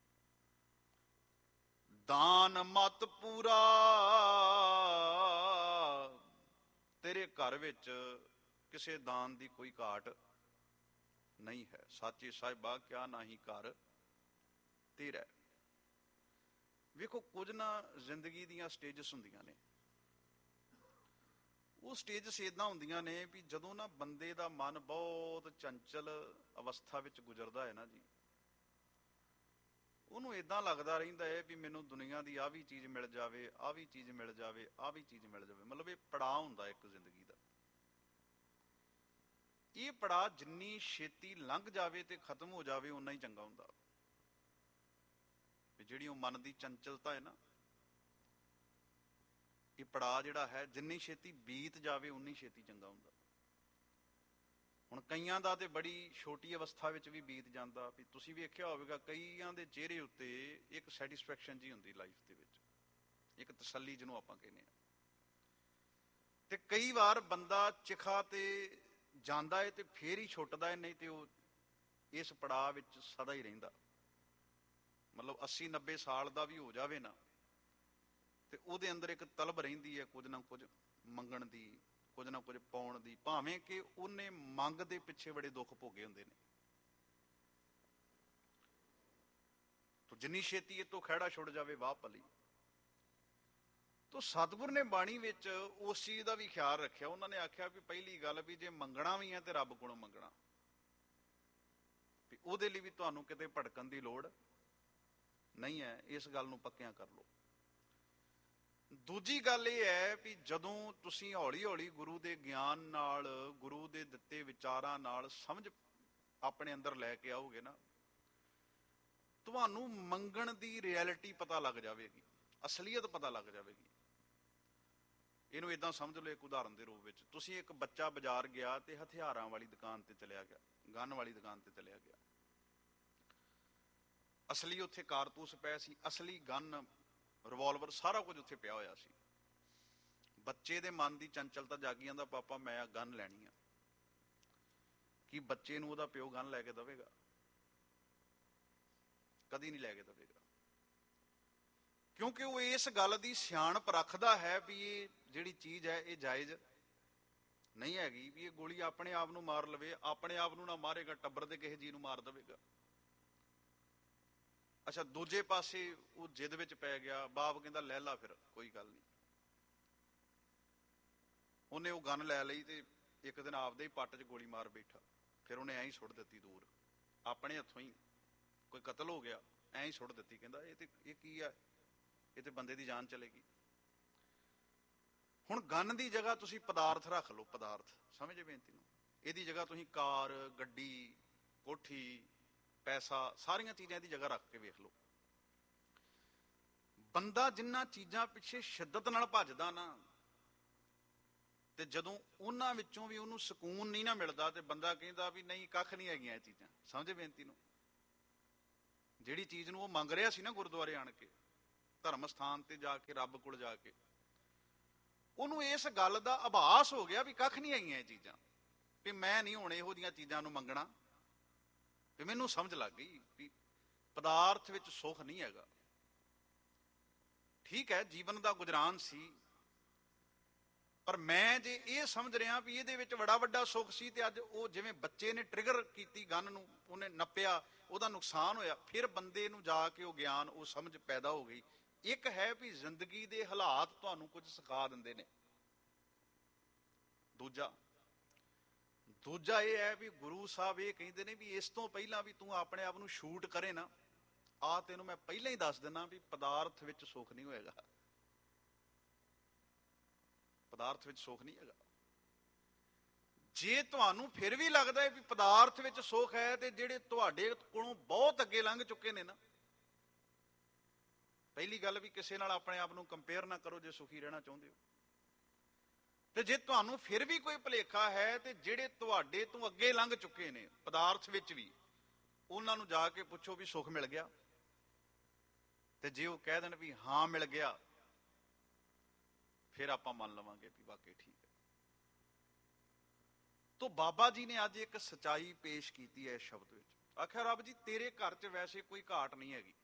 ਦਾਨ ਮਤ ਪੂਰਾ, ਤੇਰੇ ਘਰ ਵਿੱਚ ਕਿਸੇ ਦਾਨ ਦੀ ਕੋਈ ਘਾਟ ਨਹੀਂ ਹੈ। ਸਾਚੇ ਸਾਹਿਬਾ ਕਿਆ ਨਾਹੀ ਘਰ ਤੇਰਾ। ਵੇਖੋ ਕੁਝ ਨਾ ਜ਼ਿੰਦਗੀ ਦੀਆਂ ਸਟੇਜਸ ਹੁੰਦੀਆਂ ਨੇ। ਉਹ ਸਟੇਜਸ ਏਦਾਂ ਹੁੰਦੀਆਂ ਨੇ ਵੀ ਜਦੋਂ ਨਾ ਬੰਦੇ ਦਾ ਮਨ ਬਹੁਤ ਚੰਚਲ ਅਵਸਥਾ ਵਿੱਚ ਗੁਜ਼ਰਦਾ ਹੈ ਨਾ ਜੀ, ਉਹਨੂੰ ਏਦਾਂ ਲੱਗਦਾ ਰਹਿੰਦਾ ਹੈ ਵੀ ਮੈਨੂੰ ਦੁਨੀਆ ਦੀ ਆਹ ਵੀ ਚੀਜ਼ ਮਿਲ ਜਾਵੇ, ਆਹ ਵੀ ਚੀਜ਼ ਮਿਲ ਜਾਵੇ, ਆਹ ਵੀ ਚੀਜ਼ ਮਿਲ ਜਾਵੇ। ਮਤਲਬ ਇਹ ਪੜਾਅ ਹੁੰਦਾ ਇੱਕ ਜ਼ਿੰਦਗੀ ਦਾ। ਇਹ ਪੜਾਅ ਜਿੰਨੀ ਛੇਤੀ ਲੰਘ ਜਾਵੇ ਤੇ ਖਤਮ ਹੋ ਜਾਵੇ ਓਨਾ ਹੀ ਚੰਗਾ ਹੁੰਦਾ। ਜਿਹੜੀ ਉਹ ਮਨ ਦੀ ਚੰਚਲਤਾ ਹੈ ਨਾ, ਇਹ ਪੜਾਅ ਜਿਹੜਾ ਹੈ ਜਿੰਨੀ ਛੇਤੀ ਬੀਤ ਜਾਵੇ ਉਨੀ ਛੇਤੀ ਚੰਗਾ ਹੁੰਦਾ। ਹੁਣ ਕਈਆਂ ਦਾ ਤੇ ਬੜੀ ਛੋਟੀ ਅਵਸਥਾ ਵਿੱਚ ਵੀ ਬੀਤ ਜਾਂਦਾ। ਵੀ ਤੁਸੀਂ ਵੇਖਿਆ ਹੋਵੇਗਾ ਕਈਆਂ ਦੇ ਚਿਹਰੇ ਉੱਤੇ ਇੱਕ ਸੈਟਿਸਫੈਕਸ਼ਨ ਜੀ ਹੁੰਦੀ ਲਾਈਫ ਦੇ ਵਿੱਚ, ਇੱਕ ਤਸੱਲੀ ਜਿਹਨੂੰ ਆਪਾਂ ਕਹਿੰਦੇ ਆ। ਤੇ ਕਈ ਵਾਰ ਬੰਦਾ ਚਿਖਾ ਤੇ ਜਾਂਦਾ ਹੈ ਤੇ ਫੇਰ ਹੀ ਛੁੱਟਦਾ ਹੈ, ਨਹੀਂ ਤੇ ਉਹ ਇਸ ਪੜਾਅ ਵਿੱਚ ਸਦਾ ਹੀ ਰਹਿੰਦਾ। ਮਤਲਬ 80-90 ਸਾਲ ਦਾ ਵੀ ਹੋ ਜਾਵੇ ਨਾ, ਤੇ ਉਹਦੇ ਅੰਦਰ ਇੱਕ ਤਲਬ ਰਹਿੰਦੀ ਹੈ ਕੁਝ ਨਾ ਕੁਝ ਮੰਗਣ ਦੀ, ਕੁਝ ਨਾ ਕੁਝ ਪਾਉਣ ਦੀ, ਭਾਵੇਂ ਕਿ ਉਹਨੇ ਮੰਗ ਦੇ ਪਿੱਛੇ ਬੜੇ ਦੁੱਖ ਭੋਗੇ ਹੁੰਦੇ ਨੇ। ਤੋ ਜਿੰਨੀ ਛੇਤੀ ਇਹ ਤੋਂ ਖਹਿੜਾ ਛੁੱਟ ਜਾਵੇ ਵਾਹ ਭਲੀ। ਤੋ ਸਤਿਗੁਰ ਨੇ ਬਾਣੀ ਵਿੱਚ ਉਸ ਚੀਜ਼ ਦਾ ਵੀ ਖਿਆਲ ਰੱਖਿਆ। ਉਹਨਾਂ ਨੇ ਆਖਿਆ ਵੀ ਪਹਿਲੀ ਗੱਲ ਵੀ ਜੇ ਮੰਗਣਾ ਵੀ ਹੈ ਤੇ ਰੱਬ ਕੋਲੋਂ ਮੰਗਣਾ, ਵੀ ਉਹਦੇ ਲਈ ਵੀ ਤੁਹਾਨੂੰ ਕਿਤੇ ਭਟਕਣ ਦੀ ਲੋੜ ਨਹੀਂ ਹੈ। ਇਸ ਗੱਲ ਨੂੰ ਪੱਕਿਆਂ ਕਰ ਲਓ। ਦੂਜੀ ਗੱਲ ਇਹ ਹੈ ਵੀ ਜਦੋਂ ਤੁਸੀਂ ਹੌਲੀ ਹੌਲੀ ਗੁਰੂ ਦੇ ਗਿਆਨ ਨਾਲ, ਗੁਰੂ ਦੇ ਦਿੱਤੇ ਵਿਚਾਰਾਂ ਨਾਲ ਸਮਝ ਆਪਣੇ ਅੰਦਰ ਲੈ ਕੇ ਆਓਗੇ ਨਾ, ਤੁਹਾਨੂੰ ਮੰਗਣ ਦੀ ਰਿਐਲਿਟੀ ਪਤਾ ਲੱਗ ਜਾਵੇਗੀ, ਅਸਲੀਅਤ ਪਤਾ ਲੱਗ ਜਾਵੇਗੀ। ਇਹਨੂੰ ਏਦਾਂ ਸਮਝ ਲਓ, ਇੱਕ ਉਦਾਹਰਨ ਦੇ ਰੂਪ ਵਿੱਚ ਤੁਸੀਂ ਇੱਕ ਬੱਚਾ ਬਾਜ਼ਾਰ ਗਿਆ ਤੇ ਹਥਿਆਰਾਂ ਵਾਲੀ ਦੁਕਾਨ ਤੇ ਚਲਿਆ ਗਿਆ, ਗਨ ਵਾਲੀ ਦੁਕਾਨ ਤੇ ਚਲਿਆ ਗਿਆ। ਅਸਲੀ ਉੱਥੇ ਕਾਰਤੂਸ ਪਏ ਸੀ, ਅਸਲੀ ਗਨ, ਰਿਵਾਲਵਰ, ਸਾਰਾ ਕੁਝ ਉੱਥੇ ਪਿਆ ਹੋਇਆ ਸੀ। ਬੱਚੇ ਦੇ ਮਨ ਦੀ ਚੰਚਲਤਾ ਜਾਗੀ ਜਾਂਦਾ, ਪਾਪਾ ਮੈਂ ਆ ਗਨ ਲੈਣੀ ਆ। ਕੀ ਬੱਚੇ ਨੂੰ ਉਹਦਾ ਪਿਓ ਗਨ ਲੈ ਕੇ ਦੇਵੇਗਾ? ਕਦੀ ਨਹੀਂ ਲੈ ਕੇ ਦੇਵੇਗਾ, ਕਿਉਂਕਿ ਉਹ ਇਸ ਗੱਲ ਦੀ ਸਿਆਣਪ ਰੱਖਦਾ ਹੈ ਵੀ ਇਹ ਜਿਹੜੀ ਚੀਜ਼ ਹੈ ਇਹ ਜਾਇਜ਼ ਨਹੀਂ ਹੈਗੀ ਵੀ ਇਹ ਗੋਲੀ ਆਪਣੇ ਆਪ ਨੂੰ ਮਾਰ ਲਵੇ, ਆਪਣੇ ਆਪ ਨੂੰ ਨਾ ਮਾਰੇਗਾ, ਟੱਬਰ ਦੇ ਕਿਸੇ ਜੀ ਨੂੰ ਮਾਰ ਦੇਵੇਗਾ। ਅੱਛਾ, ਦੂਜੇ ਪਾਸੇ ਉਹ ਜਿੱਦ ਵਿੱਚ ਪੈ ਗਿਆ, ਬਾਪ ਕਹਿੰਦਾ ਲੈ ਲਾ ਫਿਰ, ਕੋਈ ਗੱਲ ਨਹੀਂ। ਉਹਨੇ ਉਹ ਗਨ ਲੈ ਲਈ ਤੇ ਇੱਕ ਦਿਨ ਆਪਦੇ ਹੀ ਪੱਟ 'ਚ ਗੋਲੀ ਮਾਰ ਬੈਠਾ। ਫਿਰ ਉਹਨੇ ਐਂ ਹੀ ਸੁੱਟ ਦਿੱਤੀ ਦੂਰ, ਆਪਣੇ ਹੱਥੋਂ ਹੀ ਕੋਈ ਕਤਲ ਹੋ ਗਿਆ, ਐਂ ਹੀ ਸੁੱਟ ਦਿੱਤੀ। ਕਹਿੰਦਾ ਇਹ ਕੀ ਆ, ਇਹ ਤੇ ਬੰਦੇ ਦੀ ਜਾਨ ਚਲੇਗੀ। ਹੁਣ ਗਨ ਦੀ ਜਗ੍ਹਾ ਤੁਸੀਂ ਪਦਾਰਥ ਰੱਖ ਲਓ, ਪਦਾਰਥ, ਸਮਝੇ ਬੇਨਤੀ ਨੂੰ? ਇਹਦੀ ਜਗ੍ਹਾ ਤੁਸੀਂ ਕਾਰ, ਗੱਡੀ, ਕੋਠੀ, ਪੈਸਾ, ਸਾਰੀਆਂ ਚੀਜ਼ਾਂ ਦੀ ਜਗ੍ਹਾ ਰੱਖ ਕੇ ਵੇਖ ਲਓ। ਬੰਦਾ ਜਿੰਨਾ ਚੀਜ਼ਾਂ ਪਿੱਛੇ ਸ਼ਿੱਦਤ ਨਾਲ ਭੱਜਦਾ ਨਾ, ਤੇ ਜਦੋਂ ਉਹਨਾਂ ਵਿੱਚੋਂ ਵੀ ਉਹਨੂੰ ਸਕੂਨ ਨਹੀਂ ਨਾ ਮਿਲਦਾ, ਤੇ ਬੰਦਾ ਕਹਿੰਦਾ ਵੀ ਨਹੀਂ, ਕੱਖ ਨਹੀਂ ਹੈਗੀਆਂ ਇਹ ਚੀਜ਼ਾਂ। ਸਮਝੇ ਬੇਨਤੀ ਨੂੰ? ਜਿਹੜੀ ਚੀਜ਼ ਨੂੰ ਉਹ ਮੰਗ ਰਿਹਾ ਸੀ ਨਾ ਗੁਰਦੁਆਰੇ ਆਣ ਕੇ, ਧਰਮ ਸਥਾਨ ਤੇ ਜਾ ਕੇ, ਰੱਬ ਕੋਲ ਜਾ ਕੇ, ਉਹਨੂੰ ਇਸ ਗੱਲ ਦਾ ਆਭਾਸ ਹੋ ਗਿਆ ਵੀ ਕੱਖ ਨਹੀਂ ਹੈਗੀਆਂ ਇਹ ਚੀਜ਼ਾਂ, ਵੀ ਮੈਂ ਨਹੀਂ ਹੁਣ ਇਹੋ ਜਿਹੀਆਂ ਚੀਜ਼ਾਂ ਨੂੰ ਮੰਗਣਾ। ਵੀ ਮੈਨੂੰ ਸਮਝ ਲੱਗ ਗਈ ਵੀ ਪਦਾਰਥ ਵਿੱਚ ਸੁੱਖ ਨਹੀਂ ਹੈਗਾ। ਠੀਕ ਹੈ, ਜੀਵਨ ਦਾ ਗੁਜ਼ਰਾਨ ਸੀ, ਪਰ ਮੈਂ ਜੇ ਇਹ ਸਮਝ ਰਿਹਾ ਵੀ ਇਹਦੇ ਵਿੱਚ ਬੜਾ ਵੱਡਾ ਸੁੱਖ ਸੀ, ਤੇ ਅੱਜ ਉਹ ਜਿਵੇਂ ਬੱਚੇ ਨੇ ਟ੍ਰਿਗਰ ਕੀਤੀ ਗਨ ਨੂੰ, ਉਹਨੇ ਨੱਪਿਆ, ਉਹਦਾ ਨੁਕਸਾਨ ਹੋਇਆ, ਫਿਰ ਬੰਦੇ ਨੂੰ ਜਾ ਕੇ ਉਹ ਗਿਆਨ, ਉਹ ਸਮਝ ਪੈਦਾ ਹੋ ਗਈ। ਇੱਕ ਹੈ ਵੀ ਜ਼ਿੰਦਗੀ ਦੇ ਹਾਲਾਤ ਤੁਹਾਨੂੰ ਕੁਝ ਸਿਖਾ ਦਿੰਦੇ ਨੇ। ਦੂਜਾ ਇਹ ਹੈ ਵੀ ਗੁਰੂ ਸਾਹਿਬ ਇਹ ਕਹਿੰਦੇ ਨੇ ਵੀ ਇਸ ਤੋਂ ਪਹਿਲਾਂ ਵੀ ਤੂੰ ਆਪਣੇ ਆਪ ਨੂੰ ਸ਼ੂਟ ਕਰੇ ਨਾ, ਤੈਨੂੰ ਮੈਂ ਪਹਿਲਾਂ ਹੀ ਦੱਸ ਦਿੰਦਾ ਵੀ ਪਦਾਰਥ ਵਿੱਚ ਸੁੱਖ ਨਹੀਂ ਹੋਏਗਾ। ਪਦਾਰਥ ਵਿੱਚ ਸੁੱਖ ਨਹੀਂ ਹੈਗਾ। ਜੇ ਤੁਹਾਨੂੰ ਫਿਰ ਵੀ ਲੱਗਦਾ ਹੈ ਵੀ ਪਦਾਰਥ ਵਿੱਚ ਸੁੱਖ ਹੈ, ਤੇ ਜਿਹੜੇ ਤੁਹਾਡੇ ਕੋਲੋਂ ਬਹੁਤ ਅੱਗੇ ਲੰਘ ਚੁੱਕੇ ਨੇ ਨਾ, ਪਹਿਲੀ ਗੱਲ ਵੀ ਕਿਸੇ ਨਾਲ ਆਪਣੇ ਆਪ ਨੂੰ ਕੰਪੇਅਰ ਨਾ ਕਰੋ ਜੇ ਸੁਖੀ ਰਹਿਣਾ ਚਾਹੁੰਦੇ ਹੋ। ਤੇ ਜੇ ਤੁਹਾਨੂੰ ਫਿਰ ਵੀ ਕੋਈ ਭੁਲੇਖਾ ਹੈ, ਤੇ ਜਿਹੜੇ ਤੁਹਾਡੇ ਤੋਂ ਅੱਗੇ ਲੰਘ ਚੁੱਕੇ ਨੇ ਪਦਾਰਥ ਵਿੱਚ ਵੀ, ਉਹਨਾਂ ਨੂੰ ਜਾ ਕੇ ਪੁੱਛੋ ਵੀ ਸੁੱਖ ਮਿਲ ਗਿਆ। ਤੇ ਜੇ ਉਹ ਕਹਿ ਦੇਣ ਵੀ ਹਾਂ ਮਿਲ ਗਿਆ, ਫਿਰ ਆਪਾਂ ਮੰਨ ਲਵਾਂਗੇ ਵੀ ਵਾਕਈ ਠੀਕ ਹੈ। ਤੋ ਬਾਬਾ ਜੀ ਨੇ ਅੱਜ ਇੱਕ ਸਚਾਈ ਪੇਸ਼ ਕੀਤੀ ਹੈ ਇਸ ਸ਼ਬਦ ਵਿੱਚ। ਆਖਿਆ, ਰੱਬ ਜੀ ਤੇਰੇ ਘਰ 'ਚ ਵੈਸੇ ਕੋਈ ਘਾਟ ਨਹੀਂ ਹੈਗੀ,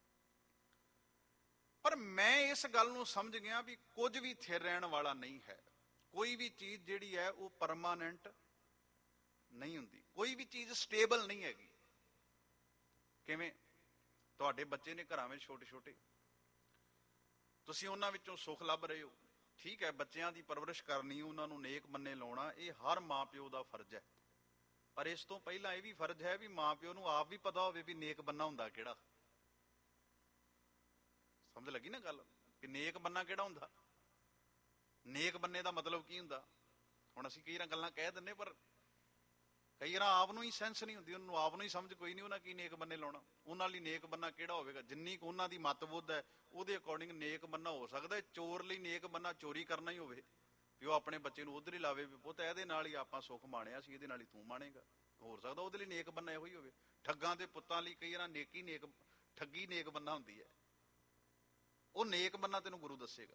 ਪਰ ਮੈਂ ਇਸ ਗੱਲ ਨੂੰ ਸਮਝ ਗਿਆ ਵੀ ਕੁਝ ਵੀ ਥਿਰ ਰਹਿਣ ਵਾਲਾ ਨਹੀਂ ਹੈ। ਕੋਈ ਵੀ ਚੀਜ਼ ਜਿਹੜੀ ਹੈ ਉਹ ਪਰਮਾਨੈਂਟ ਨਹੀਂ ਹੁੰਦੀ, ਕੋਈ ਵੀ ਚੀਜ਼ ਸਟੇਬਲ ਨਹੀਂ ਹੈਗੀ। ਕਿਵੇਂ? ਤੁਹਾਡੇ ਬੱਚੇ ਨੇ ਘਰਾਂ ਵਿੱਚ ਛੋਟੇ ਛੋਟੇ, ਤੁਸੀਂ ਉਹਨਾਂ ਵਿੱਚੋਂ ਸੁੱਖ ਲੱਭ ਰਹੇ ਹੋ, ਠੀਕ ਹੈ, ਬੱਚਿਆਂ ਦੀ ਪਰਵਰਿਸ਼ ਕਰਨੀ, ਉਹਨਾਂ ਨੂੰ ਨੇਕ ਬੰਨੇ ਲਾਉਣਾ, ਇਹ ਹਰ ਮਾਂ ਪਿਓ ਦਾ ਫਰਜ਼ ਹੈ। ਪਰ ਇਸ ਤੋਂ ਪਹਿਲਾਂ ਇਹ ਵੀ ਫਰਜ਼ ਹੈ ਵੀ ਮਾਂ ਪਿਓ ਨੂੰ ਆਪ ਵੀ ਪਤਾ ਹੋਵੇ ਵੀ ਨੇਕ ਬੰਨਾ ਹੁੰਦਾ ਕਿਹੜਾ। ਸਮਝ ਲੱਗੀ ਨਾ ਗੱਲ? ਕਿ ਨੇਕ ਬੰਨਾ ਕਿਹੜਾ ਹੁੰਦਾ, ਨੇਕ ਬੰਨੇ ਦਾ ਮਤਲਬ ਕੀ ਹੁੰਦਾ। ਹੁਣ ਅਸੀਂ ਕਈ ਗੱਲਾਂ ਕਹਿ ਦਿੰਦੇ, ਪਰ ਕਈ ਵਾਰ ਆਪ ਨੂੰ ਹੀ ਸੈਂਸ ਨਹੀਂ ਹੁੰਦੀ, ਉਹਨੂੰ ਆਪ ਨੂੰ ਹੀ ਸਮਝ ਕੋਈ ਨਹੀਂ ਉਹਨਾਂ ਕੀ ਨੇਕ ਬੰਨੇ ਲਾਉਣਾ। ਉਹਨਾਂ ਲਈ ਨੇਕ ਬੰਨਾ ਕਿਹੜਾ ਹੋਵੇਗਾ? ਜਿੰਨੀ ਕੁ ਉਹਨਾਂ ਦੀ ਮੱਤ ਬੁੱਧ ਹੈ ਉਹਦੇ ਅਕੋਰਡਿੰਗ ਨੇਕ ਬੰਨਾ ਹੋ ਸਕਦਾ। ਚੋਰ ਲਈ ਨੇਕ ਬੰਨਾ ਚੋਰੀ ਕਰਨਾ ਹੀ ਹੋਵੇ, ਵੀ ਉਹ ਆਪਣੇ ਬੱਚੇ ਨੂੰ ਉਧਰ ਹੀ ਲਾਵੇ ਵੀ ਪੁੱਤ ਇਹਦੇ ਨਾਲ ਹੀ ਆਪਾਂ ਸੁੱਖ ਮਾਣਿਆ ਸੀ, ਇਹਦੇ ਨਾਲ ਹੀ ਤੂੰ ਮਾਣੇਗਾ। ਹੋ ਸਕਦਾ ਉਹਦੇ ਲਈ ਨੇਕ ਬੰਨਾ ਇਹੋ ਹੀ ਹੋਵੇ। ਠੱਗਾਂ ਦੇ ਪੁੱਤਾਂ ਲਈ ਕਈ ਵਾਰ ਠੱਗੀ ਨੇਕ ਬੰਨਾ ਹੁੰਦੀ ਹੈ। ਉਹ ਨੇਕ ਬੰਨਾ ਤੈਨੂੰ ਗੁਰੂ ਦੱਸੇਗਾ।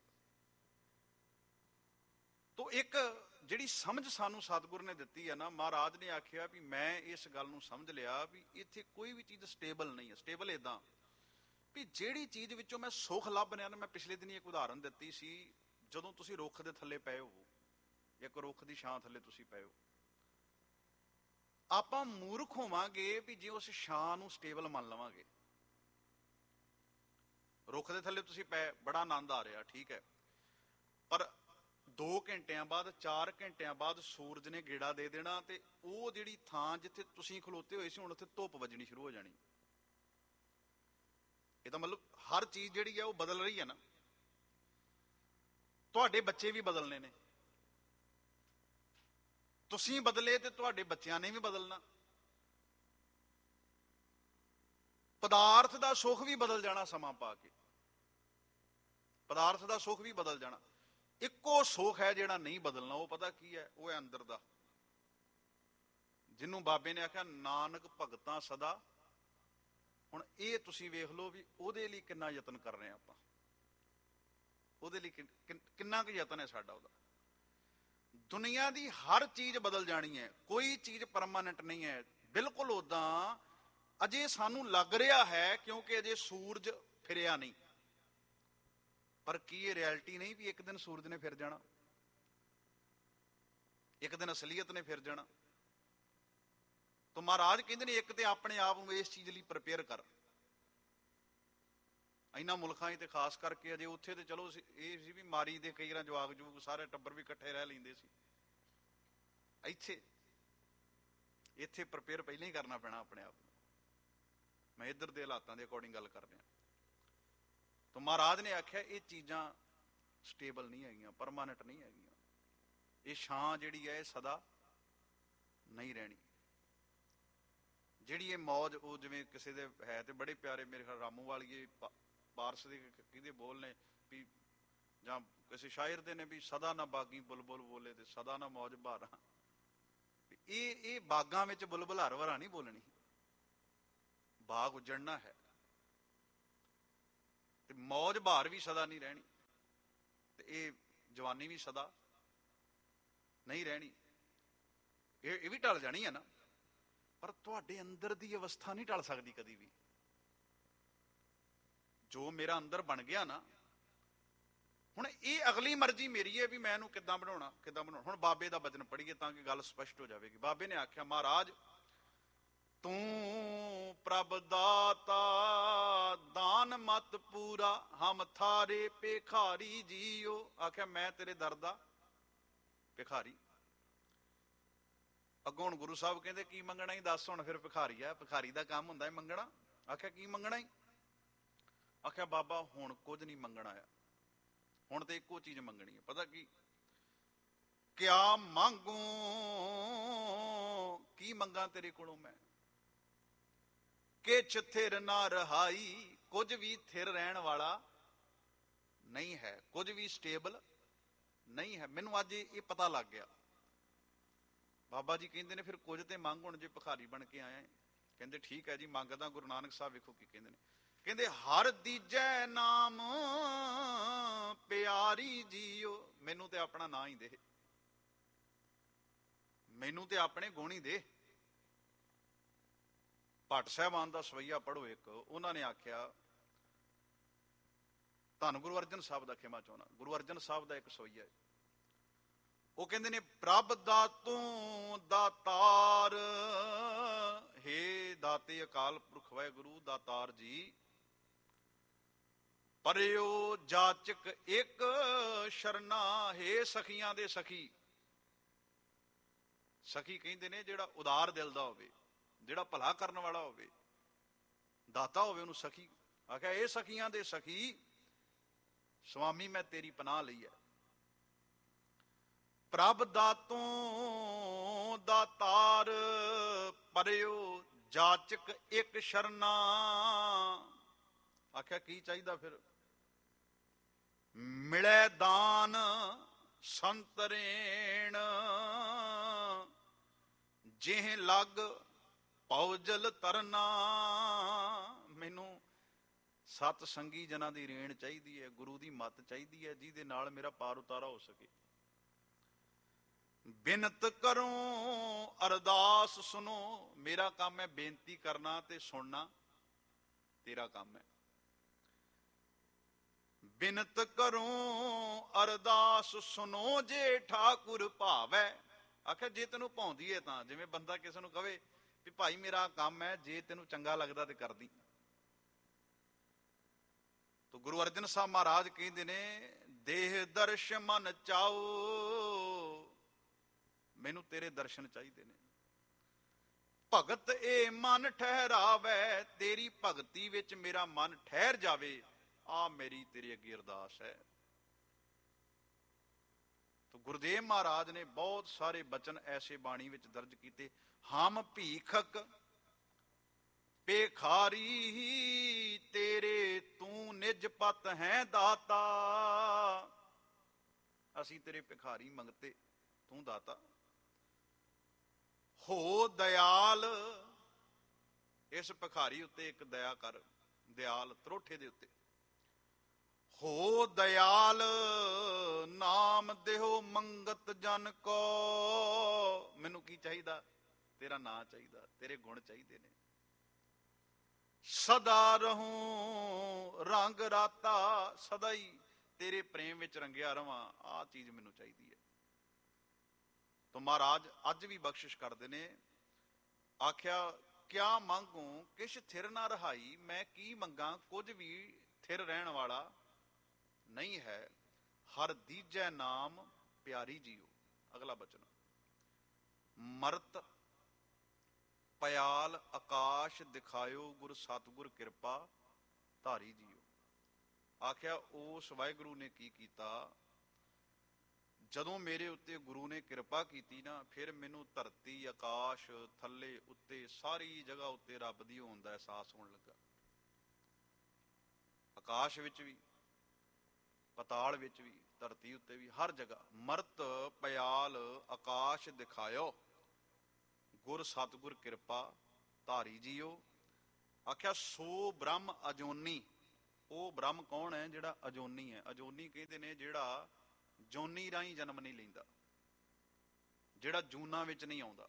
ਤੋ ਇੱਕ ਜਿਹੜੀ ਸਮਝ ਸਾਨੂੰ ਸਤਿਗੁਰ ਨੇ ਦਿੱਤੀ ਹੈ ਨਾ, ਮਹਾਰਾਜ ਨੇ ਆਖਿਆ ਵੀ ਮੈਂ ਇਸ ਗੱਲ ਨੂੰ ਸਮਝ ਲਿਆ ਵੀ ਇੱਥੇ ਕੋਈ ਵੀ ਚੀਜ਼ ਸਟੇਬਲ ਨਹੀਂ ਹੈ। ਸਟੇਬਲ ਏਦਾਂ ਵੀ ਜਿਹੜੀ ਚੀਜ਼ ਵਿੱਚੋਂ ਮੈਂ ਸੁੱਖ ਲੱਭ ਰਿਹਾ ਨਾ, ਮੈਂ ਪਿਛਲੇ ਦਿਨੀ ਇੱਕ ਉਦਾਹਰਨ ਦਿੱਤੀ ਸੀ, ਜਦੋਂ ਤੁਸੀਂ ਰੁੱਖ ਦੇ ਥੱਲੇ ਪਏ ਹੋ, ਇੱਕ ਰੁੱਖ ਦੀ ਛਾਂ ਥੱਲੇ ਤੁਸੀਂ ਪਏ ਹੋ, ਆਪਾਂ ਮੂਰਖ ਹੋਵਾਂਗੇ ਵੀ ਜੇ ਉਸ ਛਾਂ ਨੂੰ ਸਟੇਬਲ ਮੰਨ ਲਵਾਂਗੇ। ਰੁੱਖ ਦੇ ਥੱਲੇ ਤੁਸੀਂ ਪਏ, ਬੜਾ ਆਨੰਦ ਆ ਰਿਹਾ, ਠੀਕ ਹੈ, ਪਰ 2 ਘੰਟਿਆਂ ਬਾਅਦ, 4 ਘੰਟਿਆਂ ਬਾਅਦ ਸੂਰਜ ਨੇ ਗੇੜਾ ਦੇ ਦੇਣਾ, ਤੇ ਉਹ ਜਿਹੜੀ ਥਾਂ ਜਿੱਥੇ ਤੁਸੀਂ ਖਲੋਤੇ ਹੋਏ ਸੀ, ਹੁਣ ਉੱਥੇ ਧੁੱਪ ਵੱਜਣੀ ਸ਼ੁਰੂ ਹੋ ਜਾਣੀ। ਇਹਦਾ ਮਤਲਬ ਹਰ ਚੀਜ਼ ਜਿਹੜੀ ਹੈ ਉਹ ਬਦਲ ਰਹੀ ਹੈ ਨਾ। ਤੁਹਾਡੇ ਬੱਚੇ ਵੀ ਬਦਲਨੇ ਨੇ, ਤੁਸੀਂ ਬਦਲੇ ਤੇ ਤੁਹਾਡੇ ਬੱਚਿਆਂ ਨੇ ਵੀ ਬਦਲਣਾ। ਪਦਾਰਥ ਦਾ ਸੁੱਖ ਵੀ ਬਦਲ ਜਾਣਾ ਸਮਾਂ ਪਾ ਕੇ, ਪਦਾਰਥ ਦਾ ਸੁੱਖ ਵੀ ਬਦਲ ਜਾਣਾ। ਇੱਕੋ ਸੁੱਖ ਹੈ ਜਿਹੜਾ ਨਹੀਂ ਬਦਲਣਾ, ਉਹ ਪਤਾ ਕੀ ਹੈ? ਉਹ ਹੈ ਅੰਦਰ ਦਾ, ਜਿਹਨੂੰ ਬਾਬੇ ਨੇ ਆਖਿਆ ਨਾਨਕ ਭਗਤਾਂ ਸਦਾ। ਹੁਣ ਇਹ ਤੁਸੀਂ ਵੇਖ ਲਓ ਵੀ ਉਹਦੇ ਲਈ ਕਿੰਨਾ ਯਤਨ ਕਰ ਰਹੇ ਹਾਂ ਆਪਾਂ, ਉਹਦੇ ਲਈ ਕਿੰਨਾ ਕੁ ਯਤਨ ਹੈ ਸਾਡਾ ਉਹਦਾ। ਦੁਨੀਆ ਦੀ ਹਰ ਚੀਜ਼ ਬਦਲ ਜਾਣੀ ਹੈ, ਕੋਈ ਚੀਜ਼ ਪਰਮਾਨੈਂਟ ਨਹੀਂ ਹੈ। ਬਿਲਕੁਲ ਉਦਾਂ ਅਜੇ ਸਾਨੂੰ ਲੱਗ ਰਿਹਾ ਹੈ ਕਿਉਂਕਿ ਅਜੇ ਸੂਰਜ ਫਿਰਿਆ ਨਹੀਂ, ਪਰ ਕੀ ਇਹ ਰਿਐਲਿਟੀ ਨਹੀਂ ਵੀ ਇੱਕ ਦਿਨ ਸੂਰਜ ਨੇ ਫਿਰ ਜਾਣਾ? ਇੱਕ ਦਿਨ ਅਸਲੀਅਤ ਨੇ ਫਿਰ ਜਾਣਾ। ਤਾਂ ਮਹਾਰਾਜ ਕਹਿੰਦੇ ਨੇ ਇੱਕ ਤੇ ਆਪਣੇ ਆਪ ਨੂੰ ਇਸ ਚੀਜ਼ ਲਈ ਪ੍ਰਪੇਅਰ ਕਰ। ਇਹਨਾਂ ਮੁਲਕਾਂ 'ਚ ਤੇ ਖਾਸ ਕਰਕੇ ਅਜੇ ਉੱਥੇ ਤੇ ਚਲੋ ਇਹ ਸੀ ਵੀ ਮਾਰੀ ਦੇ ਕਈ ਵਾਰ ਜਵਾਕ ਜੂਕ ਸਾਰੇ ਟੱਬਰ ਵੀ ਇਕੱਠੇ ਰਹਿ ਲੈਂਦੇ ਸੀ। ਇੱਥੇ ਪ੍ਰਪੇਅਰ ਪਹਿਲਾਂ ਹੀ ਕਰਨਾ ਪੈਣਾ ਆਪਣੇ ਆਪ ਨੂੰ। ਮੈਂ ਇੱਧਰ ਦੇ ਹਾਲਾਤਾਂ ਦੇ ਅਕੋਰਡਿੰਗ ਗੱਲ ਕਰ ਰਿਹਾ। ਤਾਂ ਮਹਾਰਾਜ ਨੇ ਆਖਿਆ ਇਹ ਚੀਜ਼ਾਂ ਸਟੇਬਲ ਨਹੀਂ ਹੈਗੀਆਂ, ਪਰਮਾਨੈਂਟ ਨਹੀਂ ਹੈਗੀਆਂ। ਇਹ ਛਾਂ ਜਿਹੜੀ ਹੈ ਇਹ ਸਦਾ ਨਹੀਂ ਰਹਿਣੀ। ਜਿਹੜੀ ਇਹ ਮੌਜ, ਉਹ ਜਿਵੇਂ ਕਿਸੇ ਦੇ ਹੈ ਤੇ ਬੜੇ ਪਿਆਰੇ ਮੇਰੇ ਖਿਆਲ ਰਾਮੂ ਵਾਲੀਏ ਪਾਰਸ ਦੇ ਕਿਹਦੇ ਬੋਲ ਨੇ ਵੀ, ਜਾਂ ਕਿਸੇ ਸ਼ਾਇਰ ਦੇ ਨੇ ਵੀ, ਸਦਾ ਨਾ ਬਾਗੀ ਬੁਲਬੁਲ ਬੋਲੇ ਤੇ ਸਦਾ ਨਾ ਮੌਜ ਬਹਾਰਾਂ। ਇਹ ਬਾਗਾਂ ਵਿੱਚ ਬੁਲਬੁਲ ਹਰ ਵਾਰਾ ਨਹੀਂ ਬੋਲਣੀ, ਬਾਗ ਉਜੜਨਾ ਹੈ ਤੇ ਮੌਜ ਬਹਾਰ ਵੀ ਸਦਾ ਨਹੀਂ ਰਹਿਣੀ, ਤੇ ਇਹ ਜਵਾਨੀ ਵੀ ਸਦਾ ਨਹੀਂ ਰਹਿਣੀ। ਇਹ ਵੀ ਟਲ ਜਾਣੀ ਹੈ ਨਾ, ਪਰ ਤੁਹਾਡੇ ਅੰਦਰ ਦੀ ਅਵਸਥਾ ਨਹੀਂ ਟਲ ਸਕਦੀ ਕਦੀ ਵੀ। ਜੋ ਮੇਰਾ ਅੰਦਰ ਬਣ ਗਿਆ ਨਾ, ਹੁਣ ਇਹ ਅਗਲੀ ਮਰਜ਼ੀ ਮੇਰੀ ਹੈ ਵੀ ਮੈਂ ਇਹਨੂੰ ਕਿੱਦਾਂ ਬਣਾਉਣਾ। ਹੁਣ ਬਾਬੇ ਦਾ ਬਚਨ ਪੜ੍ਹੀਏ ਤਾਂ ਕਿ ਗੱਲ ਸਪਸ਼ਟ ਹੋ ਜਾਵੇਗੀ। ਬਾਬੇ ਨੇ ਆਖਿਆ, ਮਹਾਰਾਜ ਤੂੰ ਪ੍ਰਭ ਦਾਤਾ ਦਾਨ ਮਤ ਪੂਰਾ, ਹਮ ਥਾਰੇ ਭਿਖਾਰੀ ਜੀਓ। ਆਖਿਆ ਮੈਂ ਤੇਰੇ ਦਰ ਦਾ ਭਿਖਾਰੀ। ਅੱਗੋਂ ਹੁਣ ਗੁਰੂ ਸਾਹਿਬ ਕਹਿੰਦੇ ਕੀ ਮੰਗਣਾ ਹੀ ਦੱਸ। ਹੁਣ ਫਿਰ ਭਿਖਾਰੀ ਆ, ਭਿਖਾਰੀ ਦਾ ਕੰਮ ਹੁੰਦਾ ਹੈ ਮੰਗਣਾ। ਆਖਿਆ ਕੀ ਮੰਗਣਾ ਹੀ? ਆਖਿਆ ਬਾਬਾ ਹੁਣ ਕੁਝ ਨਹੀਂ ਮੰਗਣਾ ਆ, ਹੁਣ ਤੇ ਇੱਕੋ ਚੀਜ਼ ਮੰਗਣੀ ਹੈ। ਪਤਾ ਕਿਆ ਮੰਗੂ, ਕੀ ਮੰਗਾ ਤੇਰੇ ਕੋਲੋਂ ਮੈਂ? ਕਿਛ ਥਿਰ ਨਾ ਰਹਾਈ, ਕੁਝ ਵੀ ਥਿਰ ਰਹਿਣ ਵਾਲਾ ਨਹੀਂ ਹੈ, ਕੁਝ ਵੀ ਸਟੇਬਲ ਨਹੀਂ ਹੈ। ਮੈਨੂੰ ਅੱਜ ਇਹ ਪਤਾ ਲੱਗ ਗਿਆ। ਬਾਬਾ ਜੀ ਕਹਿੰਦੇ ਨੇ ਫਿਰ ਕੁਝ ਤੇ ਮੰਗ, ਹੁਣ ਜੇ ਭਿਖਾਰੀ ਬਣ ਕੇ ਆਇਆ। ਕਹਿੰਦੇ ਠੀਕ ਹੈ ਜੀ ਮੰਗਦਾ। ਗੁਰੂ ਨਾਨਕ ਸਾਹਿਬ ਵੇਖੋ ਕੀ ਕਹਿੰਦੇ ਨੇ, ਕਹਿੰਦੇ ਹਰ ਦੀਜੈ ਨਾਮ ਪਿਆਰੀ ਜੀਓ। ਮੈਨੂੰ ਤੇ ਆਪਣਾ ਨਾਂ ਹੀ ਦੇ, ਮੈਨੂੰ ਤੇ ਆਪਣੇ ਗੁਣ ਹੀ ਦੇ। ਭੱਟ ਸਾਹਿਬਾਨ ਦਾ ਸਵਈਆ ਪੜ੍ਹੋ ਇੱਕ, ਉਹਨਾਂ ਨੇ ਆਖਿਆ, ਧੰਨ ਗੁਰੂ ਅਰਜਨ ਸਾਹਿਬ ਦਾ ਖਿਮਾ ਚਾਹੁੰਦਾ, ਗੁਰੂ ਅਰਜਨ ਸਾਹਿਬ ਦਾ ਇੱਕ ਸਵਈਆ ਹੈ। ਉਹ ਕਹਿੰਦੇ ਨੇ ਪ੍ਰਭ ਦਾਤੋਂ ਦਾਤਾਰ, ਹੇ ਦਾਤੇ ਅਕਾਲ ਪੁਰਖ ਵਾਹਿਗੁਰੂ ਦਾਤਾਰ ਜੀ, ਪਰਿਓ ਜਾਚਕ ਇੱਕ ਸ਼ਰਨਾ, ਹੇ ਸਖੀਆਂ ਦੇ ਸਖੀ। ਸਖੀ ਕਹਿੰਦੇ ਨੇ ਜਿਹੜਾ ਉਦਾਰ ਦਿਲ ਦਾ ਹੋਵੇ, ਜਿਹੜਾ ਭਲਾ ਕਰਨ ਵਾਲਾ ਹੋਵੇ, ਦਾਤਾ ਹੋਵੇ, ਉਹਨੂੰ ਸਖੀ ਆਖਿਆ। ਇਹ ਸਖੀਆਂ ਦੇ ਸਖੀ ਸੁਆਮੀ ਮੈਂ ਤੇਰੀ ਪਨਾਹ ਲਈ ਹੈ। ਪ੍ਰਭ ਦਾਤੋਂ ਦਾਤਾਰ, ਪਰਿਓ ਜਾਚਕ ਇੱਕ ਸ਼ਰਨਾ। ਆਖਿਆ ਕੀ ਚਾਹੀਦਾ ਫਿਰ? ਮਿਲੇ ਦਾਨ ਸੰਤਰੇਣ, ਜਿਹ ਲੱਗ ਪੌਜਲ ਤਰਨਾ। ਮੈਨੂੰ ਸਤ ਸੰਗੀ ਜਨਾਂ ਦੀ ਰੇਣ ਚਾਹੀਦੀ ਹੈ, ਗੁਰੂ ਦੀ ਮੱਤ ਚਾਹੀਦੀ ਹੈ, ਜਿਹਦੇ ਨਾਲ ਮੇਰਾ ਪਾਰ ਉਤਾਰਾ ਹੋ ਸਕੇ। ਬਿਨਤ ਕਰੋ ਅਰਦਾਸ ਸੁਨੋ, ਮੇਰਾ ਕੰਮ ਹੈ ਬੇਨਤੀ ਕਰਨਾ ਤੇ ਸੁਣਨਾ, ਤੇਰਾ ਕੰਮ ਹੈ। ਬਿਨਤ ਕਰੋ ਅਰਦਾਸ ਸੁਨੋ, ਜੇ ਠਾਕੁਰ ਭਾਵੈ। ਆਖਿਆ ਜੇ ਤੈਨੂੰ ਭਾਉਂਦੀ ਹੈ ਤਾਂ, ਜਿਵੇਂ ਬੰਦਾ ਕਿਸੇ ਨੂੰ ਕਵੇ ਵੀ ਭਾਈ ਮੇਰਾ ਕੰਮ ਹੈ, ਜੇ ਤੈਨੂੰ ਚੰਗਾ ਲੱਗਦਾ ਤੇ ਕਰਦੀ। ਤਾਂ ਗੁਰੂ ਅਰਜਨ ਸਾਹਿਬ ਮਹਾਰਾਜ ਕਹਿੰਦੇ ਨੇ, ਦੇਹ ਦਰਸ਼ ਮਨ ਚਾਓ, ਮੈਨੂੰ ਤੇਰੇ ਦਰਸ਼ਨ ਚਾਹੀਦੇ ਨੇ। ਭਗਤ ਇਹ ਮਨ ਠਹਿਰਾਵੇ, ਤੇਰੀ ਭਗਤੀ ਵਿੱਚ ਮੇਰਾ ਮਨ ਠਹਿਰ ਜਾਵੇ, ਆ ਮੇਰੀ ਤੇਰੀ ਅੱਗੇ ਅਰਦਾਸ ਹੈ। ਤਾਂ ਗੁਰਦੇਵ ਮਹਾਰਾਜ ਨੇ ਬਹੁਤ ਸਾਰੇ ਬਚਨ ਐਸੇ ਬਾਣੀ ਵਿੱਚ ਦਰਜ ਕੀਤੇ। ਹਮ ਭੀਖਕ ਭਿਖਾਰੀ, ਤੇਰੇ ਤੂੰ ਨਿਜ ਪਤ ਹੈ ਦਾਤਾ। ਅਸੀਂ ਤੇਰੇ ਭਿਖਾਰੀ ਮੰਗਤੇ, ਤੂੰ ਦਾਤਾ। ਹੋ ਦਇਆਲ, ਇਸ ਭਿਖਾਰੀ ਉੱਤੇ ਇੱਕ ਦਇਆ ਕਰ, ਦਿਆਲ ਤਰੋਠੇ ਦੇ ਉੱਤੇ। ਹੋ ਦਇਆਲ ਨਾਮ ਦੇਹੋ ਮੰਗਤ ਜਨ ਕੋ। ਮੈਨੂੰ ਕੀ ਚਾਹੀਦਾ? ਤੇਰਾ ਨਾਂ ਚਾਹੀਦਾ, ਤੇਰੇ ਗੁਣ ਚਾਹੀਦੇ ਨੇ। ਸਦਾ ਰਹੂੰ ਰੰਗ ਰਾਤਾ, ਸਦਾ ਹੀ ਤੇਰੇ ਪ੍ਰੇਮ ਵਿੱਚ ਰੰਗਿਆ ਰਵਾਂ, ਆਹ ਚੀਜ਼ ਮੈਨੂੰ ਚਾਹੀਦੀ ਹੈ। ਤਾਂ ਮਹਾਰਾਜ ਅੱਜ ਵੀ ਬਖਸ਼ਿਸ਼ ਕਰਦੇ ਨੇ। ਆਖਿਆ ਕਿਆ ਮੰਗੂ ਕਿਛ ਥਿਰ ਨਾ ਰਹਾਈ, ਮੈਂ ਕੀ ਮੰਗਾ ਕੁਝ ਵੀ ਥਿਰ ਰਹਿਣ ਵਾਲਾ ਨਹੀਂ ਹੈ। ਹਰ ਦੀਜੈ ਨਾਮ ਪਿਆਰੀ ਜੀਓ। ਅਗਲਾ ਬਚਨ, ਮਰਤ ਪਿਆਲ ਆਕਾਸ਼ ਦਿਖਾਇਓ, ਗੁਰ ਸਤਿਗੁਰ ਕਿਰਪਾ ਧਾਰੀ ਜੀਓ। ਆਖਿਆ ਉਸ ਵਾਹਿਗੁਰੂ ਨੇ ਕੀ ਕੀਤਾ, ਜਦੋਂ ਮੇਰੇ ਉੱਤੇ ਗੁਰੂ ਨੇ ਕਿਰਪਾ ਕੀਤੀ ਨਾ, ਫਿਰ ਮੈਨੂੰ ਧਰਤੀ ਆਕਾਸ਼ ਥੱਲੇ ਉੱਤੇ ਸਾਰੀ ਜਗ੍ਹਾ ਉੱਤੇ ਰੱਬ ਦੀ ਹੋਣ ਦਾ ਅਹਿਸਾਸ ਹੋਣ ਲੱਗਾ। ਆਕਾਸ਼ ਵਿੱਚ ਵੀ, ਪਤਾਲ ਵਿੱਚ ਵੀ, ਧਰਤੀ ਉੱਤੇ ਵੀ, ਹਰ ਜਗ੍ਹਾ। ਮਰਤ ਪਿਆਲ ਆਕਾਸ਼ ਦਿਖਾਇਓ, ਗੁਰ ਸਤਿਗੁਰ ਕਿਰਪਾ ਧਾਰੀ ਜੀਓ। ਆਖਿਆ ਸੋ ਬ੍ਰਹਮ ਅਜੋਨੀ। ਉਹ ਬ੍ਰਹਮ ਕੌਣ ਹੈ? ਜਿਹੜਾ ਅਜੋਨੀ ਹੈ। ਅਜੋਨੀ ਕਹਿੰਦੇ ਨੇ ਜਿਹੜਾ ਜੋਨੀ ਰਾਹੀਂ ਜਨਮ ਨਹੀਂ ਲੈਂਦਾ, ਜਿਹੜਾ ਜੂਨਾਂ ਵਿੱਚ ਨਹੀਂ ਆਉਂਦਾ,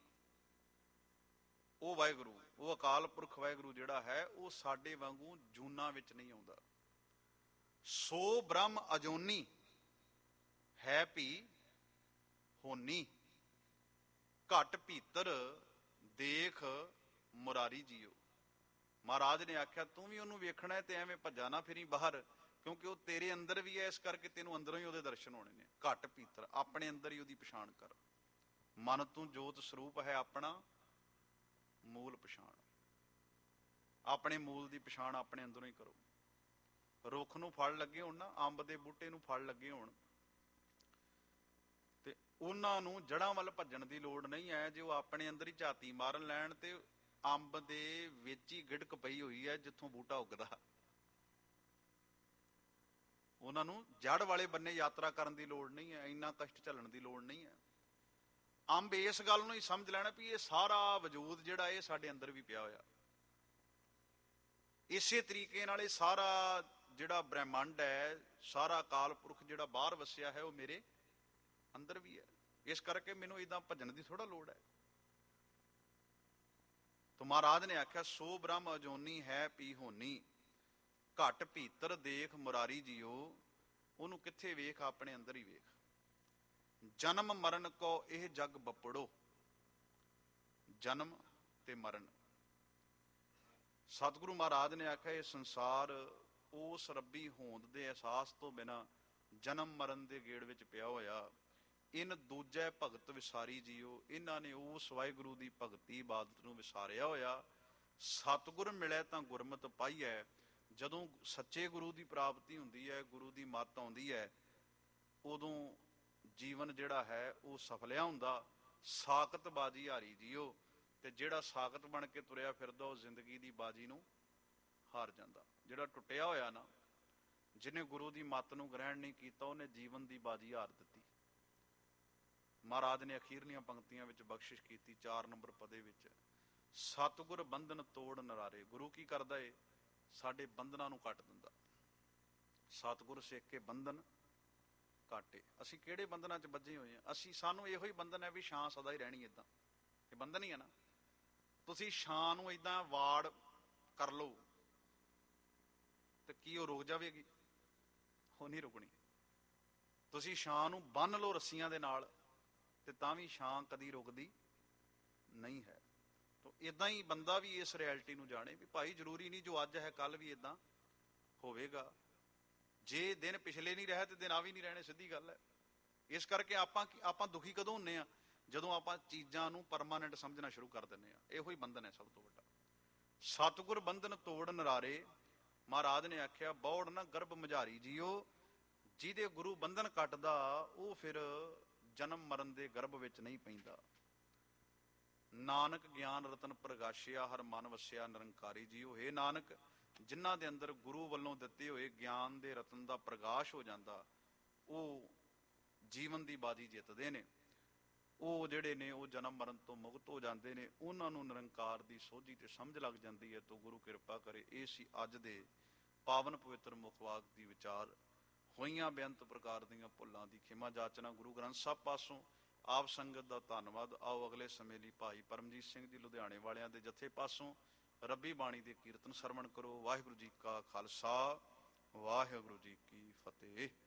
ਉਹ ਵਾਹਿਗੁਰੂ, ਉਹ ਅਕਾਲ ਪੁਰਖ ਵਾਹਿਗੁਰੂ ਜਿਹੜਾ ਹੈ, ਉਹ ਸਾਡੇ ਵਾਂਗੂ ਜੂਨਾਂ ਵਿੱਚ ਨਹੀਂ ਆਉਂਦਾ। ਸੋ ਬ੍ਰਹਮ ਅਜੋਨੀ ਹੈ ਭੀ ਹੋਨੀ, ਘਟ ਭੀਤਰ ਦੇਖ ਮੁਰਾਰੀ ਜੀਓ। ਮਹਾਰਾਜ ਨੇ ਆਖਿਆ ਤੂੰ ਵੀ ਉਹਨੂੰ ਵੇਖਣਾ ਤੇ ਐਵੇਂ ਭੱਜਾ ਨਾ ਫਿਰੀ ਬਾਹਰ, ਕਿਉਂਕਿ ਉਹ ਤੇਰੇ ਅੰਦਰ ਵੀ ਹੈ, ਇਸ ਕਰਕੇ ਤੈਨੂੰ ਅੰਦਰੋਂ ਹੀ ਉਹਦੇ ਦਰਸ਼ਨ ਹੋਣੇ ਨੇ। ਘਟ ਭੀਤਰ, ਆਪਣੇ ਅੰਦਰ ਹੀ ਉਹਦੀ ਪਛਾਣ ਕਰ। ਮਨ ਤੂੰ ਜੋਤ ਸਰੂਪ ਹੈ ਆਪਣਾ, ਮੂਲ ਪਛਾਣ। ਆਪਣੇ ਮੂਲ ਦੀ ਪਛਾਣ ਆਪਣੇ ਅੰਦਰੋਂ ਹੀ ਕਰੋ। ਰੁੱਖ ਨੂੰ ਫਲ ਲੱਗੇ ਹੋਣ ਨਾ, ਅੰਬ ਦੇ ਬੂਟੇ ਨੂੰ ਫਲ ਲੱਗੇ ਹੋਣ, ਤੇ ਉਹਨਾਂ ਨੂੰ ਜੜ੍ਹਾਂ ਵੱਲ ਭੱਜਣ ਦੀ ਲੋੜ ਨਹੀਂ ਹੈ। ਜੇ ਉਹ ਆਪਣੇ ਅੰਦਰ ਹੀ ਝਾਤੀ ਮਾਰਨ ਲੈਣ ਤੇ ਅੰਬ ਦੇ ਵਿੱਚ ਹੀ ਗਿੜਕ ਪਈ ਹੋਈ ਹੈ ਜਿੱਥੋਂ ਬੂਟਾ ਉੱਗਦਾ। ਉਹਨਾਂ ਨੂੰ ਜੜ ਵਾਲੇ ਬੰਨੇ ਯਾਤਰਾ ਕਰਨ ਦੀ ਲੋੜ ਨਹੀਂ ਹੈ, ਇੰਨਾ ਕਸ਼ਟ ਝੱਲਣ ਦੀ ਲੋੜ ਨਹੀਂ ਹੈ। ਅੰਬ ਇਸ ਗੱਲ ਨੂੰ ਹੀ ਸਮਝ ਲੈਣਾ ਵੀ ਇਹ ਸਾਰਾ ਵਜੂਦ ਜਿਹੜਾ ਇਹ ਸਾਡੇ ਅੰਦਰ ਵੀ ਪਿਆ ਹੋਇਆ। ਇਸੇ ਤਰੀਕੇ ਨਾਲ ਇਹ ਸਾਰਾ ਜਿਹੜਾ ਬ੍ਰਹਿਮੰਡ ਹੈ, ਸਾਰਾ ਅਕਾਲ ਪੁਰਖ ਜਿਹੜਾ ਬਾਹਰ ਵਸਿਆ ਹੈ, ਉਹ ਮੇਰੇ ਅੰਦਰ ਵੀ ਹੈ। ਇਸ ਕਰਕੇ ਮੈਨੂੰ ਏਦਾਂ ਭੱਜਣ ਦੀ ਥੋੜਾ ਲੋੜ ਹੈ। ਤਾਂ ਮਹਾਰਾਜ ਨੇ ਆਖਿਆ ਸੋ ਬ੍ਰਹਮ ਅਜੋਨੀ ਹੈ ਭੀ ਹੋਨੀ, ਘਟ ਭੀਤਰ ਦੇਖ ਮੁਰਾਰੀ ਜੀਓ। ਉਹਨੂੰ ਕਿੱਥੇ ਵੇਖ? ਆਪਣੇ ਅੰਦਰ ਹੀ ਵੇਖ। ਜਨਮ ਮਰਨ ਕੋ ਇਹ ਜਗ ਬਪੜੋ। ਜਨਮ ਤੇ ਮਰਨ, ਸਤਿਗੁਰੂ ਮਹਾਰਾਜ ਨੇ ਆਖਿਆ ਇਹ ਸੰਸਾਰ ਉਸ ਰੱਬੀ ਹੋਂਦ ਦੇ ਅਹਿਸਾਸ ਤੋਂ ਬਿਨਾਂ ਜਨਮ ਮਰਨ ਦੇ ਗੇੜ ਵਿੱਚ ਪਿਆ ਹੋਇਆ। ਇਨ ਦੂਜੇ ਭਗਤ ਵਿਸਾਰੀ ਜੀਓ। ਇਹਨਾਂ ਨੇ ਉਸ ਵਾਹਿਗੁਰੂ ਦੀ ਭਗਤੀ ਇਬਾਦਤ ਨੂੰ ਵਿਸਾਰਿਆ ਹੋਇਆ। ਸਤਿਗੁਰ ਮਿਲੇ ਤਾਂ ਗੁਰਮਤਿ ਪਾਈਐ। ਜਦੋਂ ਸੱਚੇ ਗੁਰੂ ਦੀ ਪ੍ਰਾਪਤੀ ਹੁੰਦੀ ਹੈ, ਗੁਰੂ ਦੀ ਮੱਤ ਆਉਂਦੀ ਹੈ, ਉਦੋਂ ਜੀਵਨ ਜਿਹੜਾ ਹੈ ਉਹ ਸਫਲਿਆ ਹੁੰਦਾ। ਸਾਕਤ ਬਾਜੀ ਹਾਰੀ ਜੀਓ। ਤੇ ਜਿਹੜਾ ਸਾਕਤ ਬਣ ਕੇ ਤੁਰਿਆ ਫਿਰਦਾ, ਉਹ ਜ਼ਿੰਦਗੀ ਦੀ ਬਾਜੀ ਨੂੰ ਹਾਰ ਜਾਂਦਾ। ਜਿਹੜਾ ਟੁੱਟਿਆ ਹੋਇਆ ਨਾ, ਜਿਹਨੇ ਗੁਰੂ ਦੀ ਮੱਤ ਨੂੰ ਗ੍ਰਹਿਣ ਨਹੀਂ ਕੀਤਾ, ਉਹਨੇ ਜੀਵਨ ਦੀ ਬਾਜੀ ਹਾਰ ਦਿੱਤੀ। ਮਹਾਰਾਜ ਨੇ ਅਖੀਰਲੀਆਂ ਪੰਕਤੀਆਂ ਵਿੱਚ ਬਖਸ਼ਿਸ਼ ਕੀਤੀ 4 ਨੰਬਰ ਪਦੇ ਵਿੱਚ, ਸਤਿਗੁਰ ਬੰਧਨ ਤੋੜ ਨਰਾਰੇ। ਗੁਰੂ ਕੀ ਕਰਦਾ ਏ? ਸਾਡੇ ਬੰਧਨਾਂ ਨੂੰ ਕੱਟ ਦਿੰਦਾ। ਸਤਿਗੁਰ ਸਿੱਖ ਕੇ ਬੰਧਨ ਕਾਟੇ। ਅਸੀਂ ਕਿਹੜੇ ਬੰਧਨਾਂ 'ਚ ਬੱਝੇ ਹੋਏ ਹਾਂ? ਸਾਨੂੰ ਇਹੋ ਹੀ ਬੰਧਨ ਹੈ ਵੀ ਛਾਂ ਸਦਾ ਹੀ ਰਹਿਣੀ। ਏਦਾਂ ਇਹ ਬੰਧਨ ਹੀ ਹੈ ਨਾ। ਤੁਸੀਂ ਛਾਂ ਨੂੰ ਏਦਾਂ ਵਾੜ ਕਰ ਲਓ ਤੇ ਕੀ ਉਹ ਰੁਕ ਜਾਵੇਗੀ? ਉਹ ਨਹੀਂ ਰੁਕਣੀ। ਤੁਸੀਂ ਛਾਂ ਨੂੰ ਬੰਨ ਲਓ ਰੱਸੀਆਂ ਦੇ ਨਾਲ ਤੇ ਤਾਂ ਵੀ ਛਾਂ ਕਦੀ ਰੁਕਦੀ ਨਹੀਂ ਹੈ। ਤਾਂ ਇਦਾਂ ਹੀ ਬੰਦਾ ਵੀ ਇਸ ਰਿਐਲਿਟੀ ਨੂੰ ਜਾਣੇ ਵੀ ਭਾਈ ਜ਼ਰੂਰੀ ਨਹੀਂ ਜੋ ਅੱਜ ਹੈ ਕੱਲ ਵੀ ਇਦਾਂ ਹੋਵੇਗਾ। ਜੇ ਦਿਨ ਪਿਛਲੇ ਨਹੀਂ ਰਹੇ ਤੇ ਦਿਨ ਆ ਵੀ ਨਹੀਂ ਰਹਿਣੇ, ਸਿੱਧੀ ਗੱਲ ਹੈ। ਇਸ ਕਰਕੇ ਆਪਾਂ ਦੁਖੀ ਕਦੋਂ ਹੁੰਦੇ ਆ? ਜਦੋਂ ਆਪਾਂ ਚੀਜ਼ਾਂ ਨੂੰ ਪਰਮਾਨੈਂਟ ਸਮਝਣਾ ਸ਼ੁਰੂ ਕਰ ਦਿੰਦੇ ਆ। ਇਹੋ ਹੀ ਬੰਧਨ ਹੈ ਸਭ ਤੋਂ ਵੱਡਾ। ਸਤਿਗੁਰ ਬੰਧਨ ਤੋੜ ਨਰਾਰੇ। ਮਹਾਰਾਜ ਨੇ ਆਖਿਆ ਬੌੜ ਨਾ ਗਰਭ ਮਝਾਰੀ ਜੀਓ। ਜਿਹਦੇ ਗੁਰੂ ਬੰਧਨ ਕੱਟਦਾ, ਉਹ ਫਿਰ ਜਨਮ ਮਰਨ ਦੇ ਗਰਭ ਵਿੱਚ ਨਹੀਂ ਪੈਂਦਾ। ਨਾਨਕ ਗਿਆਨ ਰਤਨ ਪ੍ਰਗਾਸ਼ਿਆ, ਹਰ ਮਨ ਵਸਿਆ ਨਿਰੰਕਾਰੀ ਜੀਓ। ਹੇ ਨਾਨਕ, ਜਿਨ੍ਹਾਂ ਦੇ ਅੰਦਰ ਗੁਰੂ ਵੱਲੋਂ ਦਿੱਤੇ ਹੋਏ ਗਿਆਨ ਦੇ ਰਤਨ ਦਾ ਪ੍ਰਗਾਸ਼ ਹੋ ਜਾਂਦਾ, ਉਹ ਜੀਵਨ ਦੀ ਬਾਜੀ ਜਿੱਤਦੇ ਨੇ। ਉਹ ਜਿਹੜੇ ਨੇ ਉਹ ਜਨਮ ਮਰਨ ਤੋਂ ਮੁਕਤ ਹੋ ਜਾਂਦੇ ਨੇ। ਉਹਨਾਂ ਨੂੰ ਨਿਰੰਕਾਰ ਦੀ ਸੋਝੀ ਤੇ ਸਮਝ ਲੱਗ ਜਾਂਦੀ ਹੈ। ਤਾਂ ਗੁਰੂ ਕਿਰਪਾ ਕਰੇ। ਇਹ ਸੀ ਅੱਜ ਦੇ ਪਾਵਨ ਪਵਿੱਤਰ ਮੁਖਵਾਕ ਦੀ ਵਿਚਾਰ। ਹੋਈਆਂ ਬੇਅੰਤ ਪ੍ਰਕਾਰ ਦੀਆਂ ਭੁੱਲਾਂ ਦੀ ਖਿਮਾ ਜਾਚਨਾ ਗੁਰੂ ਗ੍ਰੰਥ ਸਾਹਿਬ ਪਾਸੋਂ। ਆਪ ਸੰਗਤ ਦਾ ਧੰਨਵਾਦ। ਆਓ ਅਗਲੇ ਸਮੇਂ ਲਈ ਭਾਈ ਪਰਮਜੀਤ ਸਿੰਘ ਜੀ ਲੁਧਿਆਣੇ ਵਾਲਿਆਂ ਦੇ ਜਥੇ ਪਾਸੋਂ ਰੱਬੀ ਬਾਣੀ ਦੇ ਕੀਰਤਨ ਸਰਵਣ ਕਰੋ। ਵਾਹਿਗੁਰੂ ਜੀ ਕਾ ਖਾਲਸਾ, ਵਾਹਿਗੁਰੂ ਜੀ ਕੀ ਫਤਿਹ।